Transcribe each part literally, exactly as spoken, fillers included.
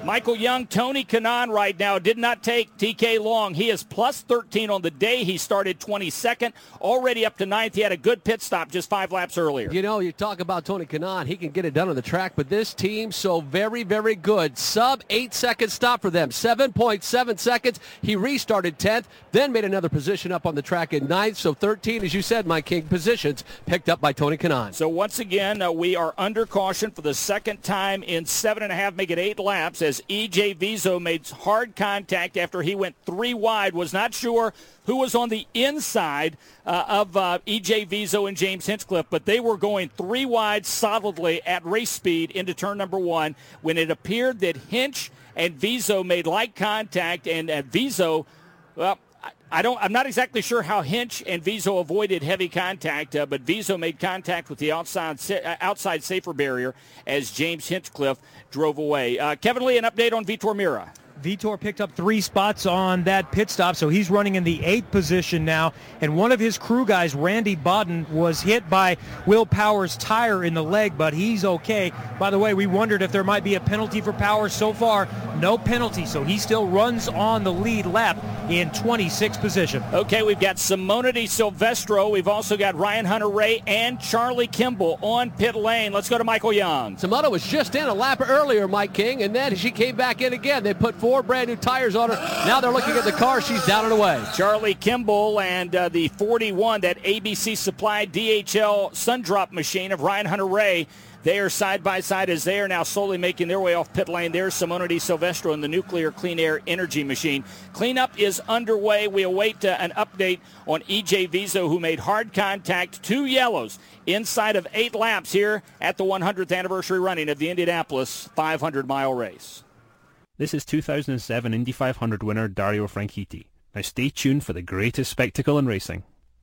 Michael Young, Tony Kanaan right now did not take T K long. He is plus thirteen on the day. He started twenty-second, already up to ninth. He had a good pit stop just five laps earlier. You know, you talk about Tony Kanaan. He can get it done on the track, but this team so very, very good. Sub eight-second stop for them, seven point seven seconds. He restarted tenth, then made another position up on the track at ninth. So thirteen, as you said, my king, positions picked up by Tony Kanaan. So once again, uh, we are under caution for the second time in seven and a half, make it eight laps, as E J Viso made hard contact after he went three wide. Was not sure who was on the inside uh, of uh, E J Viso and James Hinchcliffe, but they were going three wide solidly at race speed into turn number one when it appeared that Hinch and Viso made light contact, and uh, Viso, well, I don't, I'm not exactly sure how Hinch and Viso avoided heavy contact, uh, but Viso made contact with the outside outside safer barrier as James Hinchcliffe drove away. Uh, Kevin Lee, an update on Vitor Meira. Vitor picked up three spots on that pit stop, so he's running in the eighth position now. And one of his crew guys, Randy Bodden, was hit by Will Power's tire in the leg, but he's okay. By the way, we wondered if there might be a penalty for Power. So far, no penalty, so he still runs on the lead lap in twenty-sixth position. Okay, we've got Simona Di Silvestro. We've also got Ryan Hunter-Reay and Charlie Kimball on pit lane. Let's go to Michael Young. Simona was just in a lap earlier, Mike King, and then she came back in again. They put four brand new tires on her. Now they're looking at the car. She's down and away. Charlie Kimball and uh, the forty-one, that A B C supplied D H L Sundrop machine of Ryan Hunter-Reay. They are side by side as they are now slowly making their way off pit lane. There's Simona Di Silvestro in the Nuclear Clean Air Energy machine. Cleanup is underway. We await uh, an update on E J Viso, who made hard contact, two yellows, inside of eight laps here at the one hundredth anniversary running of the Indianapolis five hundred mile race. This is two thousand seven Indy five hundred winner Dario Franchitti. Now stay tuned for the greatest spectacle in racing.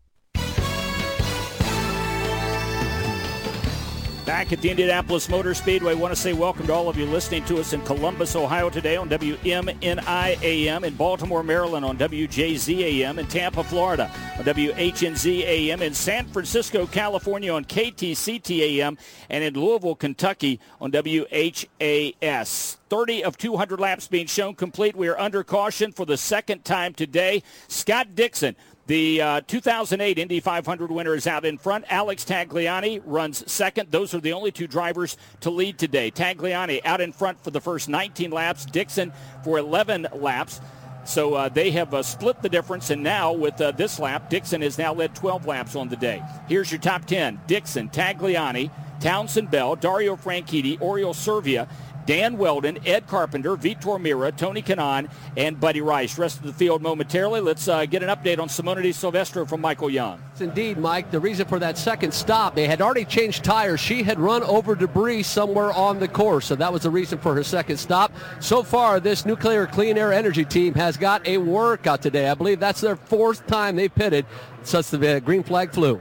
Back at the Indianapolis Motor Speedway, I want to say welcome to all of you listening to us in Columbus, Ohio today on W M N I A M, in Baltimore, Maryland on W J Z A M, in Tampa, Florida on W H N Z A M, in San Francisco, California on K T C T A M, and in Louisville, Kentucky on W H A S. thirty of two hundred laps being shown complete. We are under caution for the second time today. Scott Dixon, the uh, two thousand eight Indy five hundred winner, is out in front. Alex Tagliani runs second. Those are the only two drivers to lead today. Tagliani out in front for the first nineteen laps. Dixon for eleven laps. So uh, they have uh, split the difference, and now with uh, this lap, Dixon has now led twelve laps on the day. Here's your top ten. Dixon, Tagliani, Townsend Bell, Dario Franchitti, Oriol Servia, Dan Weldon, Ed Carpenter, Vitor Meira, Tony Kanaan, and Buddy Rice. Rest of the field momentarily. Let's uh, get an update on Simona Di Silvestro from Michael Young. Yes, indeed, Mike. The reason for that second stop, they had already changed tires. She had run over debris somewhere on the course, so that was the reason for her second stop. So far, this Nuclear Clean Air Energy team has got a workout today. I believe that's their fourth time they pitted since the uh, green flag flew.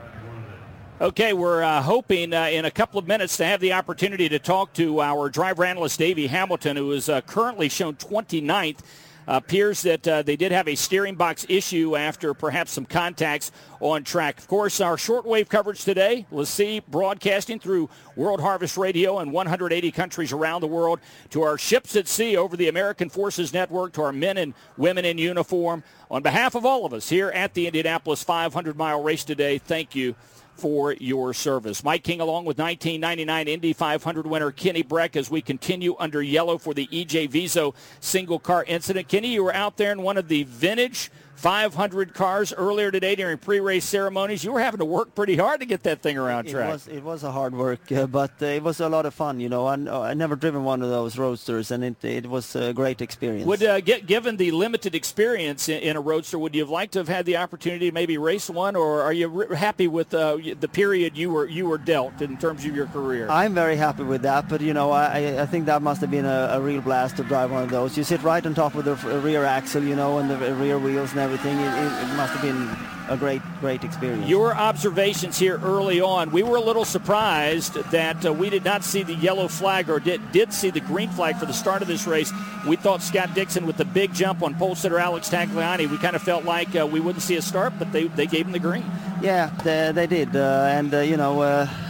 Okay, we're uh, hoping uh, in a couple of minutes to have the opportunity to talk to our driver analyst, Davey Hamilton, who is uh, currently shown twenty-ninth. Uh, appears that uh, they did have a steering box issue after perhaps some contacts on track. Of course, our shortwave coverage today, LaCie broadcasting through World Harvest Radio in one hundred eighty countries around the world, to our ships at sea over the American Forces Network, to our men and women in uniform. On behalf of all of us here at the Indianapolis five hundred mile race today, thank you for your service. Mike King along with nineteen ninety-nine Indy five hundred winner Kenny Breck as we continue under yellow for the E J Viso single car incident. Kenny, you were out there in one of the vintage five hundred cars earlier today during pre-race ceremonies. You were having to work pretty hard to get that thing around track. It was, it was a hard work, uh, but uh, it was a lot of fun. You know, I I never driven one of those roadsters, and it it was a great experience. Would uh, get given the limited experience in, in a roadster, would you have liked to have had the opportunity to maybe race one, or are you re- happy with uh, the period you were you were dealt in terms of your career? I'm very happy with that, but you know, I I think that must have been a, a real blast to drive one of those. You sit right on top of the rear axle, you know, and the rear wheels and everything. It, it, it must have been a great, great experience. Your observations here early on, we were a little surprised that uh, we did not see the yellow flag, or did, did see the green flag for the start of this race. We thought Scott Dixon with the big jump on pole sitter Alex Tagliani, we kind of felt like uh, we wouldn't see a start, but they, they gave him the green. Yeah, they, they did, uh, and uh, you know, uh,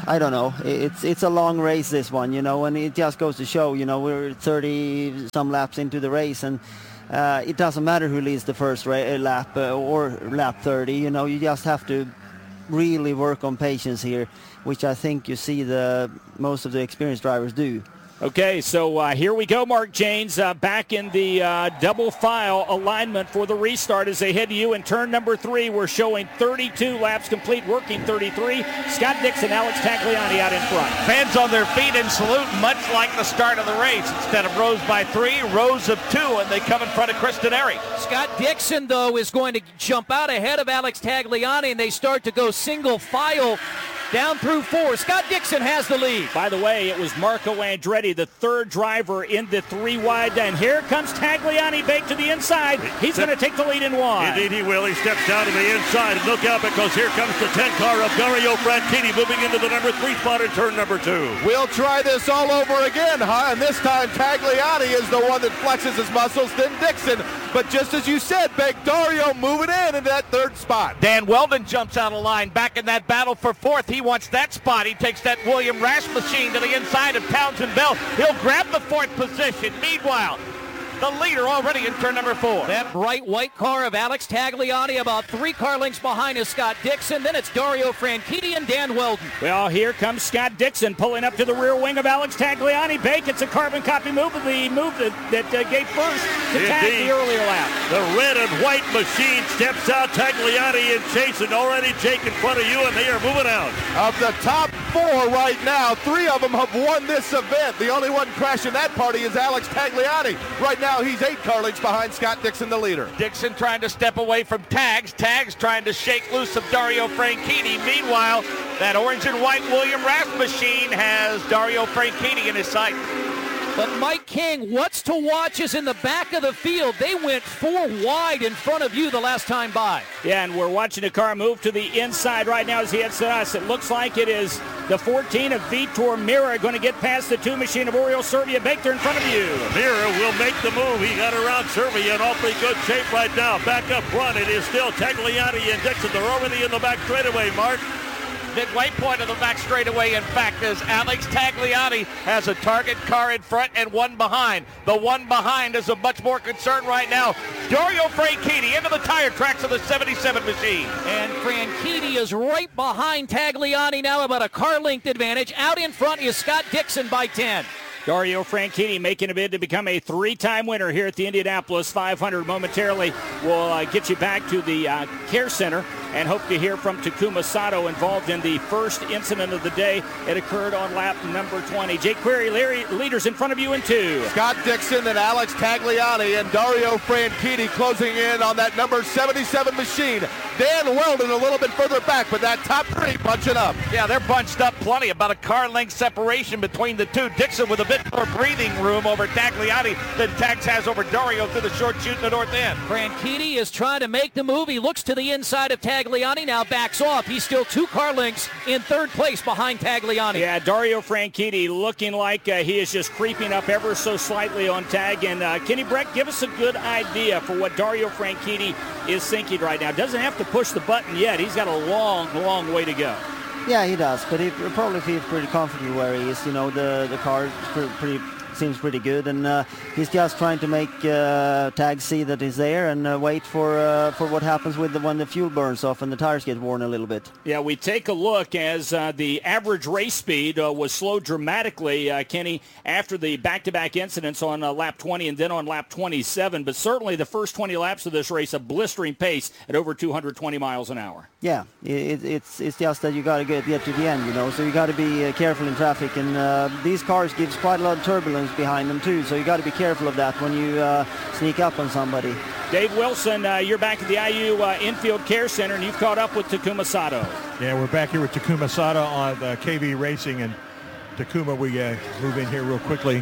I don't know. It's it's a long race, this one, you know, and it just goes to show, you know, we're thirty some laps into the race, and uh, it doesn't matter who leads the first ra- lap uh, or lap thirty. You know, you just have to really work on patience here, which I think you see the most of the experienced drivers do. Okay, so uh, here we go, Mark Jaynes, uh, back in the uh, double file alignment for the restart as they head to you in turn number three. We're showing thirty-two laps complete, working thirty-three. Scott Dixon, Alex Tagliani out in front. Fans on their feet and salute, much like the start of the race. Instead of rows by three, rows of two, and they come in front of Chris Denari. Scott Dixon, though, is going to jump out ahead of Alex Tagliani, and they start to go single file down through four. Scott Dixon has the lead. By the way, it was Marco Andretti, the third driver in the three wide. And here comes Tagliani baked to the inside. He's going to take the lead in one. Indeed he will. He steps down to the inside. And look out, because here comes the ten car of Dario Franchitti moving into the number three spot in turn number two. We'll try this all over again, huh? And this time Tagliani is the one that flexes his muscles, then Dixon. But just as you said, Beck, Dario moving in into that third spot. Dan Weldon jumps out of line back in that battle for fourth. He wants that spot. He takes that William Rash machine to the inside of Townsend Bell. He'll grab the fourth position. Meanwhile, the leader already in turn number four. That bright white car of Alex Tagliani about three car lengths behind is Scott Dixon. Then it's Dario Franchitti and Dan Weldon. Well, here comes Scott Dixon pulling up to the rear wing of Alex Tagliani. Bake, it's a carbon copy move, the move that, that uh, gave first to Indeed. Tag the earlier lap. The red and white machine steps out. Tagliani and chasing already. Jake in front of you, and they are moving out. Of the top four right now, three of them have won this event. The only one crashing that party is Alex Tagliani. Right now, he's eight car lengths behind Scott Dixon, the leader. Dixon trying to step away from Tags. Tags trying to shake loose of Dario Franchitti. Meanwhile, that orange and white William Raff machine has Dario Franchitti in his sight. But Mike King, what's to watch is in the back of the field. They went four wide in front of you the last time by. Yeah, and we're watching a car move to the inside right now as he heads to us. It looks like it is the fourteen of Vitor Mira going to get past the two machine of Oriol Servia. Baked in front of you. Mira will make the move. He got around Servia in awfully good shape right now. Back up front, it is still Tagliani and Dixon. They're already in the back straightaway, Mark. Midway point of the back straightaway, in fact, as Alex Tagliani has a target car in front and one behind. The one behind is of much more concern right now. Dario Franchitti into the tire tracks of the seventy-seven machine. And Franchitti is right behind Tagliani now, about a car length advantage. Out in front is Scott Dixon by ten. Dario Franchitti making a bid to become a three-time winner here at the Indianapolis five hundred. Momentarily, we'll uh, get you back to the uh, care center and hope to hear from Takuma Sato, involved in the first incident of the day. It occurred on lap number twenty. Jake Query, Larry, leaders in front of you in two. Scott Dixon and Alex Tagliani and Dario Franchitti closing in on that number seventy-seven machine. Dan Weldon a little bit further back, but that top three bunching up. Yeah, they're bunched up plenty. About a car length separation between the two. Dixon with a bit more breathing room over Tagliani than Tags has over Dario through the short chute in the north end. Franchitti is trying to make the move. He looks to the inside of Tagliani, now backs off. He's still two car lengths in third place behind Tagliani. Yeah, Dario Franchitti looking like uh, he is just creeping up ever so slightly on Tag. And uh, Kenny Breck, give us a good idea for what Dario Franchitti is thinking right now. Doesn't have to push the button yet. He's got a long, long way to go. Yeah, he does, but he probably feels pretty comfortable where he is. You know, the the car pretty, pretty seems pretty good, and uh, he's just trying to make uh, Tag see that he's there and uh, wait for uh, for what happens with the, when the fuel burns off and the tires get worn a little bit. Yeah, we take a look as uh, the average race speed uh, was slowed dramatically, uh, Kenny, after the back-to-back incidents on uh, lap twenty and then on lap twenty-seven. But certainly the first twenty laps of this race, a blistering pace at over two hundred twenty miles an hour. Yeah, it, it's it's just that you got to get get to the end, you know. So you got to be uh, careful in traffic, and uh, these cars gives quite a lot of turbulence behind them too. So you got to be careful of that when you uh, sneak up on somebody. Dave Wilson, uh, you're back at the I U uh, Infield Care Center, and you've caught up with Takuma Sato. Yeah, we're back here with Takuma Sato on uh, K V Racing, and Takuma, we uh, move in here real quickly.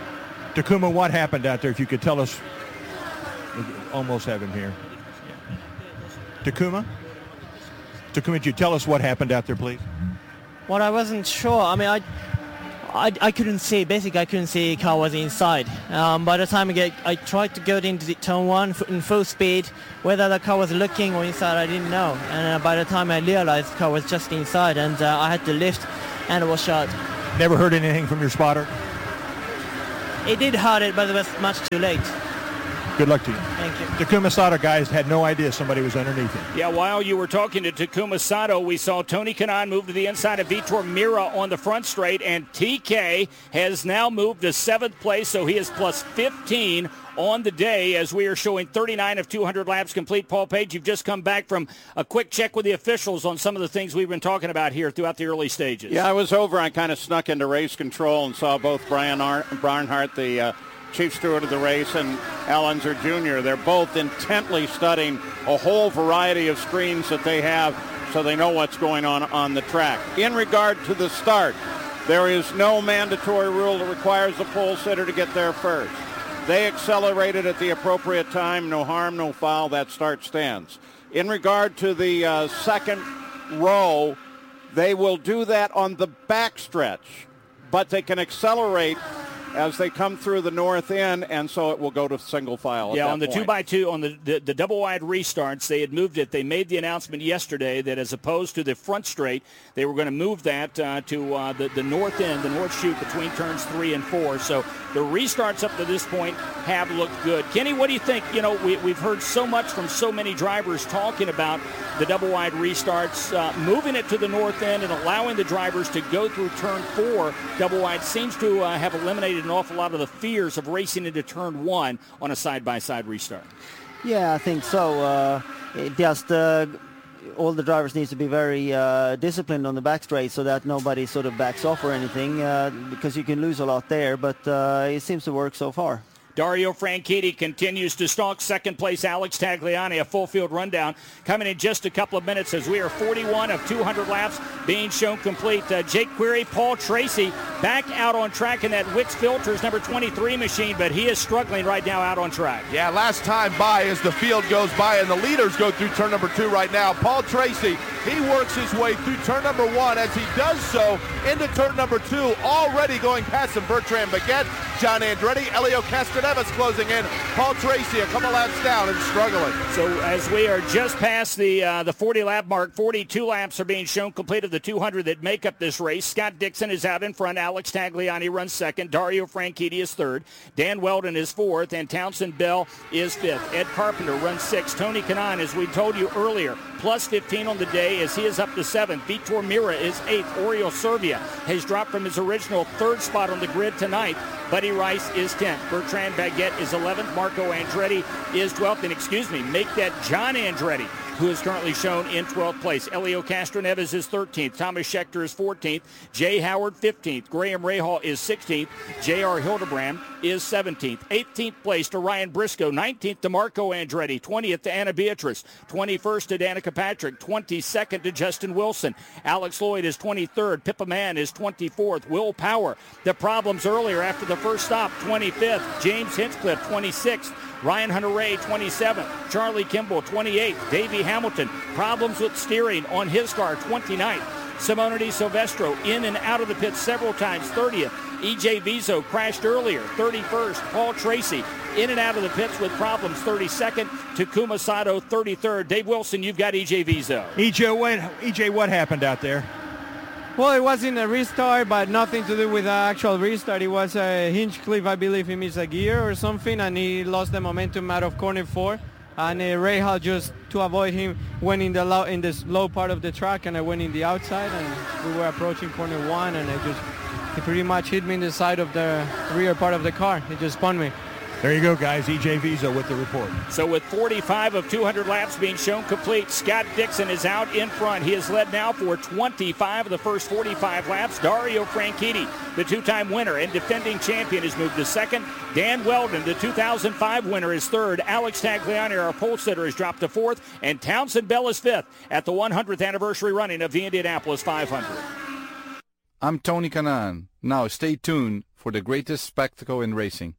Takuma, what happened out there? If you could tell us. We almost have him here. Takuma? Takuma, could you tell us what happened out there, please? Well, I wasn't sure. I mean, I, I, I couldn't see. Basically, I couldn't see the car was inside. Um, by the time I get, I tried to go into the turn one in full speed. Whether the car was looking or inside, I didn't know. And uh, by the time I realized the car was just inside, and uh, I had to lift and it was shot. Never heard anything from your spotter? It did hurt it, but it was much too late. Good luck to you. Thank you. Takuma Sato, guys, had no idea somebody was underneath him. Yeah, while you were talking to Takuma Sato, we saw Tony Kanaan move to the inside of Vitor Mira on the front straight, and T K has now moved to seventh place, so he is plus fifteen on the day as we are showing thirty-nine of two hundred laps complete. Paul Page, you've just come back from a quick check with the officials on some of the things we've been talking about here throughout the early stages. Yeah, I was over. I kind of snuck into race control and saw both Brian Ar- Barnhart, the uh, chief steward of the race, and Al Unser Junior They're both intently studying a whole variety of screens that they have so they know what's going on on the track. In regard to the start, there is no mandatory rule that requires the pole sitter to get there first. They accelerated at the appropriate time. No harm, no foul. That start stands. In regard to the uh, second row, they will do that on the backstretch, but they can accelerate as they come through the north end, and so it will go to single file. Yeah, at that on the point. two by two, on the, the, the double wide restarts, they had moved it. They made the announcement yesterday that as opposed to the front straight, they were going to move that uh, to uh, the, the north end, the north chute between turns three and four. So the restarts up to this point have looked good. Kenny, what do you think? You know, we, we've heard so much from so many drivers talking about the double wide restarts. Uh, moving it to the north end and allowing the drivers to go through turn four double wide seems to uh, have eliminated an awful lot of the fears of racing into turn one on a side-by-side restart. Yeah, I think so. Uh, it just uh, all the drivers need to be very uh, disciplined on the back straight so that nobody sort of backs off or anything, uh, because you can lose a lot there, but uh, it seems to work so far. Dario Franchitti continues to stalk second place. Alex Tagliani, a full field rundown coming in just a couple of minutes as we are forty-one of two hundred laps being shown complete. Uh, Jake Query, Paul Tracy back out on track in that Wix Filters number twenty-three machine, but he is struggling right now out on track. Yeah, last time by as the field goes by and the leaders go through turn number two right now. Paul Tracy, he works his way through turn number one as he does so into turn number two, already going past some Bertrand Baguette, John Andretti, Elio Castroneves closing in. Paul Tracy a couple laps down and struggling. So as we are just past the uh, the forty lap mark, forty-two laps are being shown complete of the two hundred that make up this race. Scott Dixon is out in front. Alex Tagliani runs second. Dario Franchitti is third. Dan Weldon is fourth. And Townsend Bell is fifth. Ed Carpenter runs sixth. Tony Kanaan, as we told you earlier, plus fifteen on the day as he is up to seventh. Vitor Mira is eighth. Oriol Servia has dropped from his original third spot on the grid tonight. Buddy Rice is tenth. Bertrand Baguette is eleventh. Marco Andretti is twelfth. And excuse me, make that John Andretti, who is currently shown in twelfth place. Elio Castroneves is thirteenth. Thomas Schechter is fourteenth. Jay Howard fifteenth. Graham Rahal is sixteenth. J R Hildebrand is seventeenth. eighteenth place to Ryan Briscoe. nineteenth to Marco Andretti. twentieth to Anna Beatrice. twenty-first to Danica Patrick. twenty-second to Justin Wilson. Alex Lloyd is twenty-third. Pippa Mann is twenty-fourth. Will Power, the problems earlier after the first stop, twenty-fifth. James Hinchcliffe, twenty-sixth. Ryan Hunter-Ray, twenty-seventh. Charlie Kimball, twenty-eighth. Davey Hamilton, problems with steering on his car, twenty-ninth. Simone Di Silvestro in and out of the pits several times, thirtieth. E J Vizo crashed earlier, thirty-first. Paul Tracy in and out of the pits with problems, thirty-second. Takuma Sato, thirty-third. Dave Wilson, you've got E J Vizo. E J, what, E J, what happened out there? Well, it wasn't a restart, but nothing to do with the actual restart. It was a Hinchcliffe, I believe he missed a gear or something, and he lost the momentum out of corner four. And uh, Rahal, just to avoid him, went in the low, in this low part of the track, and I went in the outside, and we were approaching corner one, and I just he pretty much hit me in the side of the rear part of the car. It just spun me. There you go, guys. E J Vizo with the report. So with forty-five of two hundred laps being shown complete, Scott Dixon is out in front. He has led now for twenty-five of the first forty-five laps. Dario Franchitti, the two-time winner and defending champion, has moved to second. Dan Weldon, the two thousand five winner, is third. Alex Tagliani, our pole sitter, has dropped to fourth. And Townsend Bell is fifth at the one hundredth anniversary running of the Indianapolis five hundred. I'm Tony Kanaan. Now stay tuned for the greatest spectacle in racing.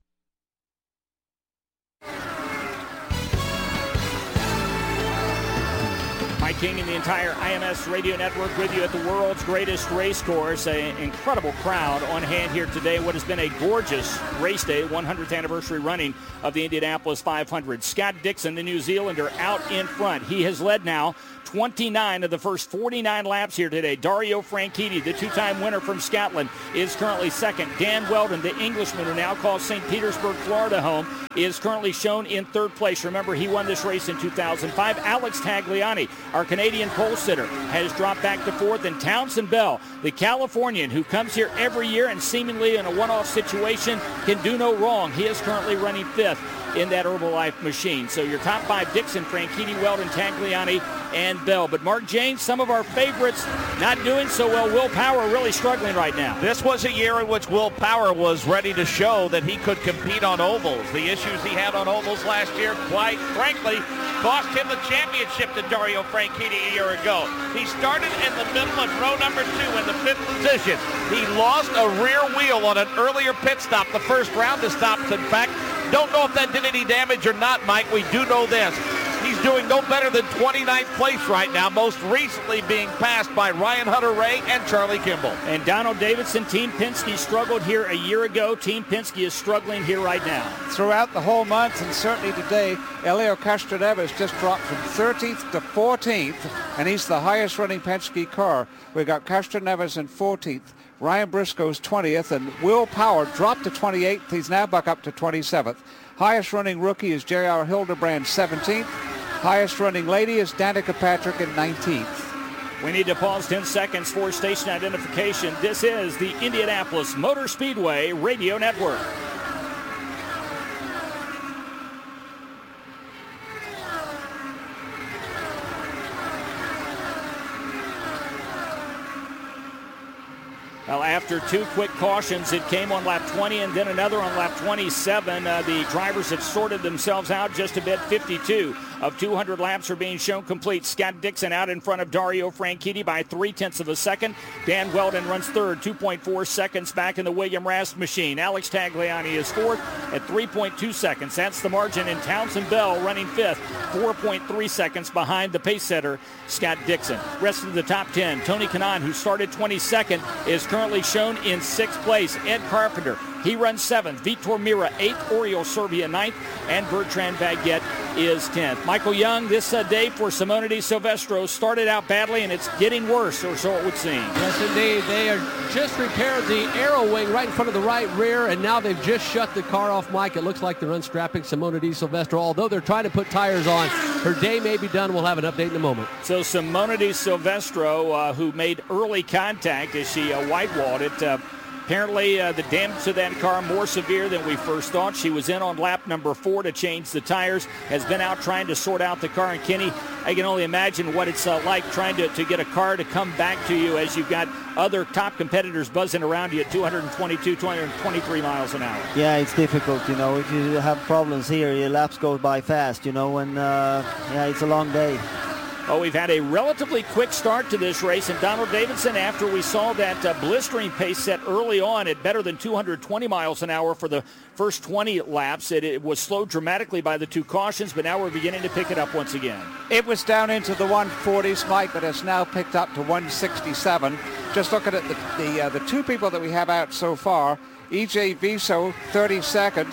Mike King and the entire I M S Radio Network with you at the world's greatest race course. An incredible crowd on hand here today. What has been a gorgeous race day, one hundredth anniversary running of the Indianapolis five hundred. Scott Dixon, the New Zealander, out in front. He has led now twenty-nine of the first forty-nine laps here today. Dario Franchitti, the two-time winner from Scotland, is currently second. Dan Weldon, the Englishman who now calls Saint Petersburg, Florida home, is currently shown in third place. Remember, he won this race in two thousand five. Alex Tagliani, our Canadian pole sitter, has dropped back to fourth. And Townsend Bell, the Californian who comes here every year and seemingly in a one-off situation can do no wrong. He is currently running fifth in that Herbalife machine. So your top five, Dixon, Franchitti, Weldon, Tagliani, and Bell. But Mark James, some of our favorites not doing so well. Will Power really struggling right now. This was a year in which Will Power was ready to show that he could compete on ovals. The issues he had on ovals last year, quite frankly, cost him the championship to Dario Franchitti a year ago. He started in the middle of row number two in the fifth position. He lost a rear wheel on an earlier pit stop, the first round of stops, in fact. Don't know if that did any damage or not, Mike. We do know this. He's doing no better than twenty-ninth place right now, most recently being passed by Ryan Hunter-Reay and Charlie Kimball. And Donald Davidson, Team Penske, struggled here a year ago. Team Penske is struggling here right now. Throughout the whole month, and certainly today, Helio Castroneves just dropped from thirteenth to fourteenth, and he's the highest running Penske car. We've got Castroneves in fourteenth. Ryan Briscoe's twentieth, and Will Power dropped to twenty-eighth. He's now back up to twenty-seventh. Highest running rookie is J R Hildebrand, seventeenth. Highest running lady is Danica Patrick in nineteenth. We need to pause ten seconds for station identification. This is the Indianapolis Motor Speedway Radio Network. Well, after two quick cautions, it came on lap twenty and then another on lap twenty-seven. Uh, the drivers have sorted themselves out just a bit. fifty-two of two hundred laps are being shown complete. Scott Dixon out in front of Dario Franchitti by three-tenths of a second. Dan Weldon runs third, two point four seconds back in the William Rast machine. Alex Tagliani is fourth at three point two seconds. That's the margin. And Townsend Bell running fifth, four point three seconds behind the pace setter, Scott Dixon. Rest of the top ten, Tony Kanaan, who started twenty-second, is currently shown in sixth place. Ed Carpenter, he runs seventh. Vitor Mira, eighth. Oriol Serbia, ninth. And Bertrand Baguette is tenth. Michael Young, this uh, day for Simone Di Silvestro started out badly, and it's getting worse, or so it would seem. Yes, indeed. They are just repaired the aero wing right in front of the right rear, and now they've just shut the car off, Mike. It looks like they're unstrapping Simone Di Silvestro. Although they're trying to put tires on, her day may be done. We'll have an update in a moment. So Simone Di Silvestro, uh, who made early contact as she uh, white-walled it, uh, apparently uh, the damage to that car more severe than we first thought. She was in on lap number four to change the tires, has been out trying to sort out the car. And Kenny, I can only imagine what it's uh, like trying to, to get a car to come back to you as you've got other top competitors buzzing around you at two twenty-two, two twenty-three miles an hour. Yeah, it's difficult, you know. If you have problems here, your laps go by fast, you know, and uh, yeah, it's a long day. Well, we've had a relatively quick start to this race, and Donald Davidson, after we saw that uh, blistering pace set early on at better than two hundred twenty miles an hour for the first twenty laps, it, it was slowed dramatically by the two cautions, but now we're beginning to pick it up once again. It was down into the one forties, Mike, but it's now picked up to one sixty-seven. Just looking at the the, uh, the two people that we have out so far, E J Viso, thirty-second.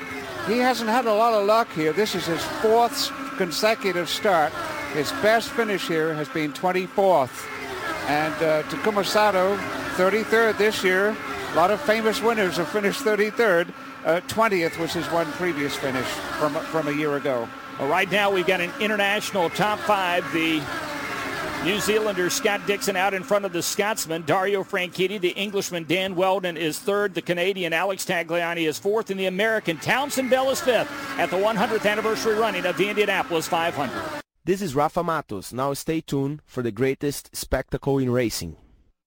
He hasn't had a lot of luck here. This is his fourth consecutive start. His best finish here has been twenty-fourth. And uh, Takuma Sato, thirty-third this year. A lot of famous winners have finished thirty-third. Uh, twentieth was his one previous finish from, from a year ago. Well, right now we've got an international top five. The New Zealander Scott Dixon out in front of the Scotsman Dario Franchitti. The Englishman Dan Weldon is third. The Canadian Alex Tagliani is fourth. And the American Townsend Bell is fifth at the one hundredth anniversary running of the Indianapolis five hundred. This is Rafa Matos. Now stay tuned for the greatest spectacle in racing.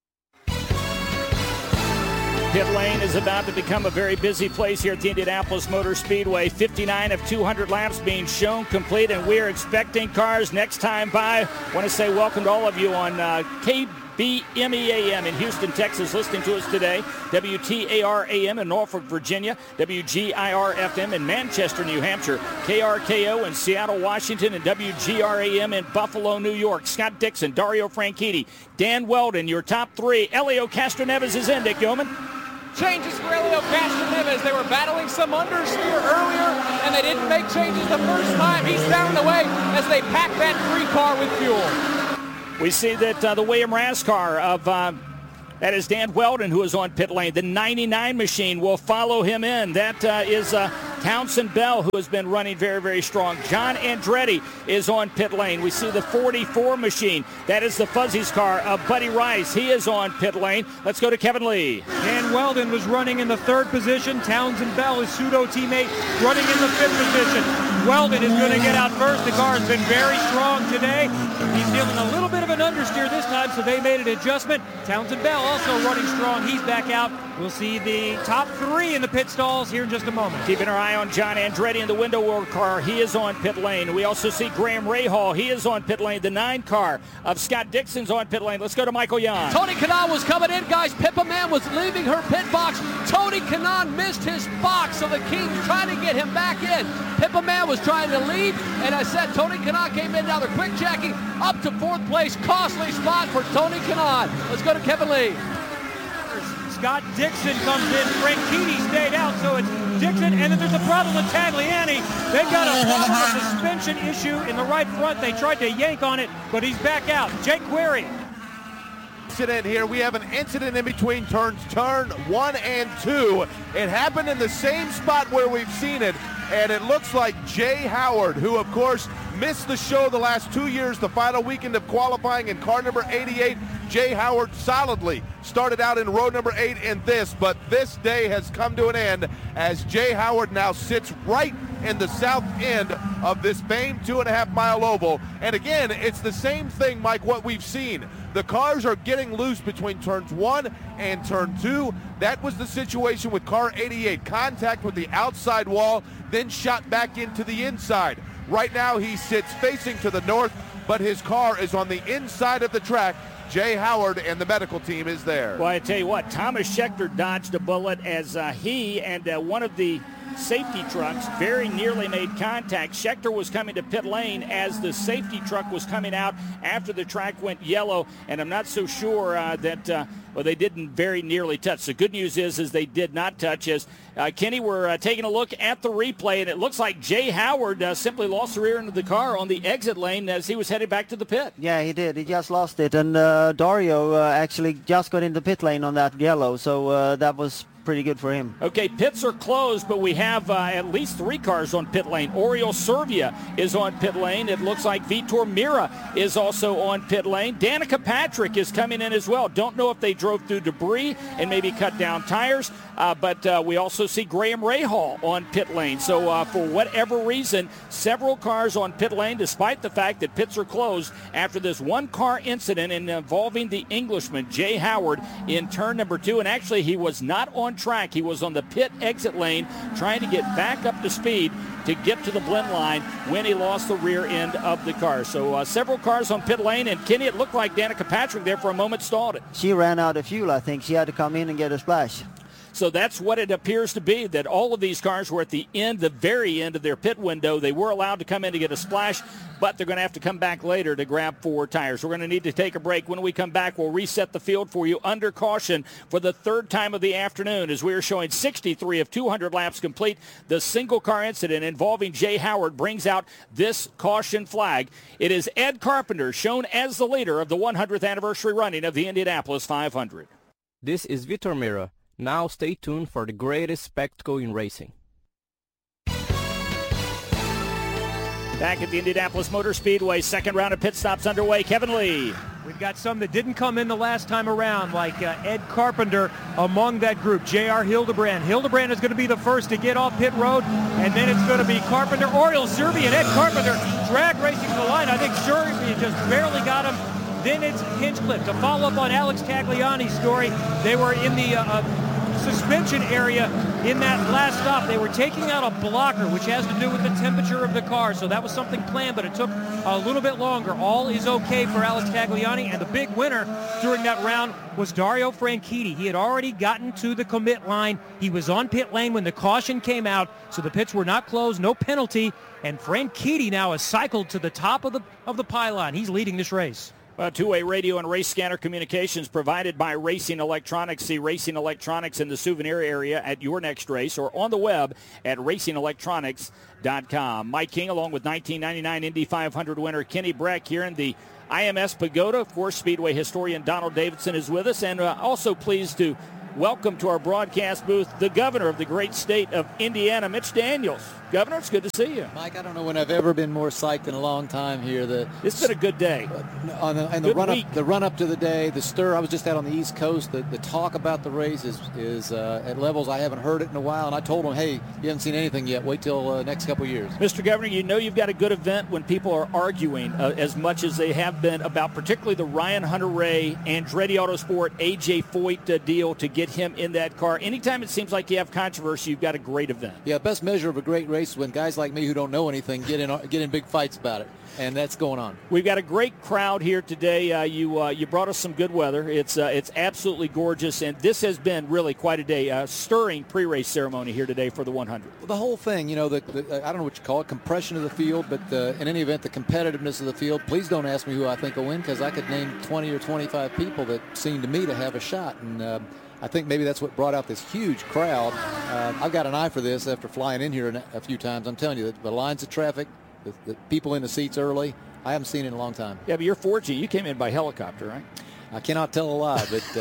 Pit lane is about to become a very busy place here at the Indianapolis Motor Speedway. fifty-nine of two hundred laps being shown complete, and we're expecting cars next time by. I want to say welcome to all of you on uh, K B M E A M in Houston, Texas, listening to us today. W T A R A M in Norfolk, Virginia. W G I R F M in Manchester, New Hampshire. K R K O in Seattle, Washington. And W G R A M in Buffalo, New York. Scott Dixon, Dario Franchitti, Dan Weldon, your top three. Elio Castroneves is in, Dick Yeoman. Changes for Elio Castroneves. They were battling some understeer earlier, and they didn't make changes the first time. He's down the way as they pack that three car with fuel. We see that uh, the William Rascar of, uh, that is Dan Weldon, who is on pit lane. The ninety-nine machine will follow him in. That uh, is uh, Townsend Bell, who has been running very, very strong. John Andretti is on pit lane. We see the forty-four machine. That is the Fuzzy's car of Buddy Rice. He is on pit lane. Let's go to Kevin Lee. Dan Weldon was running in the third position. Townsend Bell, his pseudo teammate, running in the fifth position. Weldon is going to get out first. The car has been very strong today. He's feeling a little bit of an understeer this time, so they made an adjustment. Townsend Bell also running strong. He's back out. We'll see the top three in the pit stalls here in just a moment. Keeping our eye on John Andretti in the window world car. He is on pit lane. We also see Graham Rahal. He is on pit lane. The nine car of Scott Dixon's on pit lane. Let's go to Michael Young. Tony Kanaan was coming in, guys. Pippa Mann was leaving her pit box. Tony Kanaan missed his box, so the Kings trying to get him back in. Pippa Mann was trying to leave, and I said Tony Kanaan came in. Now they're quick checking up to fourth place. Costly spot for Tony Kanaan. Let's go to Kevin Lee. Scott Dixon comes in. Franchitti stayed out, so it's Dixon, and then there's a problem with Tagliani. They've got a problem with suspension issue in the right front. They tried to yank on it, but he's back out. Jake Query. Incident here. We have an incident in between turns, turn one and two. It happened in the same spot where we've seen it, and it looks like Jay Howard, who of course missed the show the last two years, the final weekend of qualifying in car number eighty-eight. Jay Howard solidly started out in row number eight in this, but this day has come to an end as Jay Howard now sits right in the south end of this famed two and a half mile oval. And again, it's the same thing, Mike, what we've seen. The cars are getting loose between turns one and turn two. That was the situation with car eighty-eight. Contact with the outside wall, then shot back into the inside. Right now he sits facing to the north, but his car is on the inside of the track. Jay Howard and the medical team is there. Well, I tell you what, Thomas Scheckter dodged a bullet as uh, he and uh, one of the safety trucks very nearly made contact. Scheckter was coming to pit lane as the safety truck was coming out after the track went yellow, and I'm not so sure uh, that, uh, well, they didn't very nearly touch. The good news is, is they did not touch. As uh, Kenny, we're uh, taking a look at the replay, and it looks like Jay Howard uh, simply lost the rear end of the car on the exit lane as he was headed back to the pit. Yeah, he did. He just lost it, and uh, Dario uh, actually just got into pit lane on that yellow, so uh, that was pretty good for him. Okay, pits are closed, but we have uh, at least three cars on pit lane. Oriol Servia is on pit lane. It looks like Vitor Mira is also on pit lane. Danica Patrick is coming in as well. Don't know if they drove through debris and maybe cut down tires, uh, but uh, we also see Graham Rahal on pit lane. So uh, for whatever reason, several cars on pit lane, despite the fact that pits are closed after this one car incident involving the Englishman, Jay Howard, in turn number two. And actually, he was not on track. He was on the pit exit lane trying to get back up to speed to get to the blend line when he lost the rear end of the car. So uh, several cars on pit lane, and Kenny, it looked like Danica Patrick there for a moment stalled it. She ran out of fuel, I think. She had to come in and get a splash. So that's what it appears to be, that all of these cars were at the end, the very end of their pit window. They were allowed to come in to get a splash, but they're going to have to come back later to grab four tires. We're going to need to take a break. When we come back, we'll reset the field for you under caution for the third time of the afternoon as we are showing sixty-three of two hundred laps complete. The single car incident involving Jay Howard brings out this caution flag. It is Ed Carpenter shown as the leader of the one hundredth anniversary running of the Indianapolis five hundred. This is Vitor Mira. Now stay tuned for the greatest spectacle in racing. Back at the Indianapolis Motor Speedway, second round of pit stops underway. Kevin Lee. We've got some that didn't come in the last time around, like uh, Ed Carpenter among that group. J R Hildebrand. Hildebrand is going to be the first to get off pit road, and then it's going to be Carpenter, Oriol Servia, and Ed Carpenter drag racing to the line. I think Servia just barely got him. Then it's Hinchcliffe. To follow up on Alex Tagliani's story, they were in the uh, uh, suspension area in that last stop. They were taking out a blocker, which has to do with the temperature of the car. So that was something planned, but it took a little bit longer. All is okay for Alex Tagliani, and the big winner during that round was Dario Franchitti. He had already gotten to the commit line. He was on pit lane when the caution came out, so the pits were not closed, no penalty, and Franchitti now has cycled to the top of the of the pylon. He's leading this race. Uh, two-way radio and race scanner communications provided by Racing Electronics. See Racing Electronics in the souvenir area at your next race or on the web at racing electronics dot com. Mike King along with nineteen ninety-nine Indy five hundred winner Kenny Brack here in the I M S Pagoda. Of course, Speedway historian Donald Davidson is with us, and uh, also pleased to welcome to our broadcast booth the governor of the great state of Indiana, Mitch Daniels. Governor, it's good to see you. Mike, I don't know when I've ever been more psyched in a long time here. The, it's been a good day. On the, and the run up, the run up to the day, the stir. I was just out on the East Coast. The, the talk about the race is, is uh, at levels I haven't heard it in a while. And I told them, hey, you haven't seen anything yet. Wait till uh, next couple of years. Mister Governor, you know you've got a good event when people are arguing uh, as much as they have been about particularly the Ryan Hunter-Reay, Andretti Autosport, A J Foyt uh, deal to get him in that car. Anytime it seems like you have controversy, you've got a great event. Yeah, best measure of a great race when guys like me who don't know anything get in get in big fights about it, and that's going on. We've got a great crowd here today. Uh, you uh, you brought us some good weather. It's uh, it's absolutely gorgeous, and this has been really quite a day. Uh, stirring pre-race ceremony here today for the one hundred. The whole thing, you know, the, the I don't know what you call it, compression of the field, but uh, in any event, the competitiveness of the field. Please don't ask me who I think will win, because I could name twenty or twenty-five people that seem to me to have a shot, and uh, I think maybe that's what brought out this huge crowd. Uh, I've got an eye for this after flying in here a few times. I'm telling you, the, the lines of traffic, the, the people in the seats early, I haven't seen it in a long time. Yeah, but you're fortunate. You came in by helicopter, right? I cannot tell a lie, but,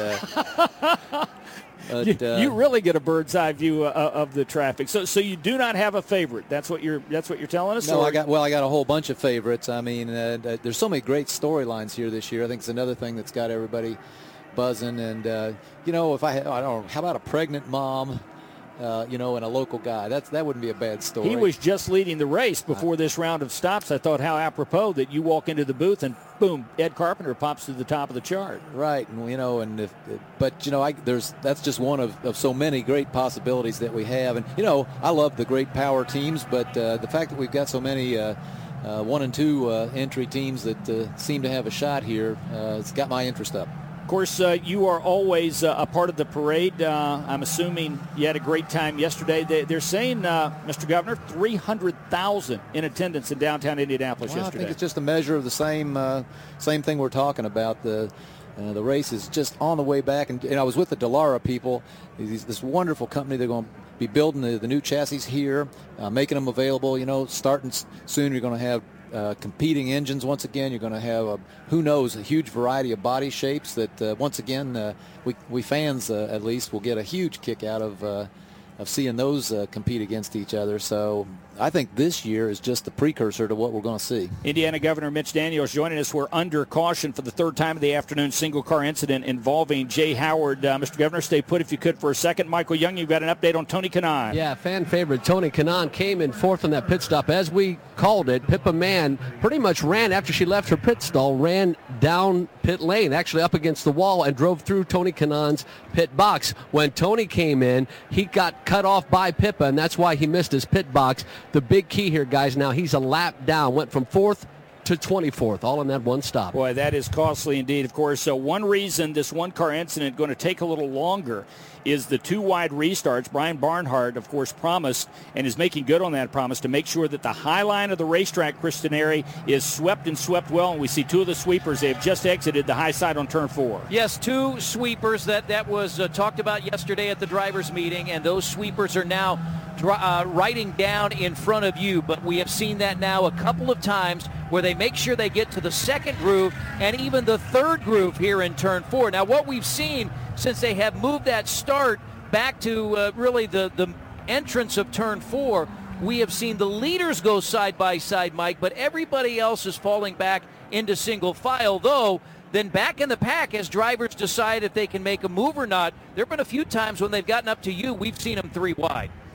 uh, but you, uh, you really get a bird's eye view uh, of the traffic. So, so you do not have a favorite. That's what you're. That's what you're telling us. No, or? I got. Well, I got a whole bunch of favorites. I mean, uh, there's so many great storylines here this year. I think it's another thing that's got everybody buzzing. And uh, you know, if I, I don't know, how about a pregnant mom, uh, you know, and a local guy? That's that wouldn't be a bad story. He was just leading the race before uh, this round of stops. I thought how apropos that you walk into the booth and boom, Ed Carpenter pops to the top of the chart. Right, and you know, and if, but you know, I, there's that's just one of, of so many great possibilities that we have. And you know, I love the great power teams, but uh, the fact that we've got so many. Uh, uh, one and two uh, entry teams that uh, seem to have a shot here, uh, it's got my interest up. Of course, uh, you are always uh, a part of the parade. Uh, I'm assuming you had a great time yesterday. They, they're saying, uh, Mister Governor, three hundred thousand in attendance in downtown Indianapolis well, yesterday. I think it's just a measure of the same uh, same thing we're talking about. The uh, the race is just on the way back. And, and I was with the Dallara people, these, this wonderful company. They're going to be building the, the new chassis here, uh, making them available. You know, starting soon, you're going to have Uh, competing engines once again. You're going to have, a, who knows, a huge variety of body shapes that, uh, once again, uh, we, we fans, uh, at least, will get a huge kick out of uh, of seeing those uh, compete against each other. So I think this year is just the precursor to what we're going to see. Indiana Governor Mitch Daniels joining us. We're under caution for the third time of the afternoon. Single car incident involving Jay Howard. Uh, Mister Governor, stay put if you could for a second. Michael Young, you've got an update on Tony Kanaan. Yeah, fan favorite Tony Kanaan came in fourth on that pit stop. As we called it, Pippa Mann pretty much ran after she left her pit stall, ran down pit lane, actually up against the wall, and drove through Tony Kanaan's pit box. When Tony came in, he got cut off by Pippa, and that's why he missed his pit box. The big key here, guys, now he's a lap down, went from fourth to twenty-fourth, all in that one stop. Boy, that is costly indeed, of course. So one reason this one-car incident going to take a little longer is the two wide restarts. Brian Barnhart, of course, promised and is making good on that promise to make sure that the high line of the racetrack, Chris Denari, is swept and swept well. And we see two of the sweepers. They have just exited the high side on turn four. Yes, two sweepers that, that was uh, talked about yesterday at the drivers' meeting, and those sweepers are now uh, riding down in front of you. But we have seen that now a couple of times where they make sure they get to the second groove and even the third groove here in turn four. Now, what we've seen since they have moved that start back to uh, really the, the entrance of turn four, we have seen the leaders go side by side, Mike, but everybody else is falling back into single file, though then back in the pack as drivers decide if they can make a move or not. There have been a few times when they've gotten up to you, we've seen them three wide.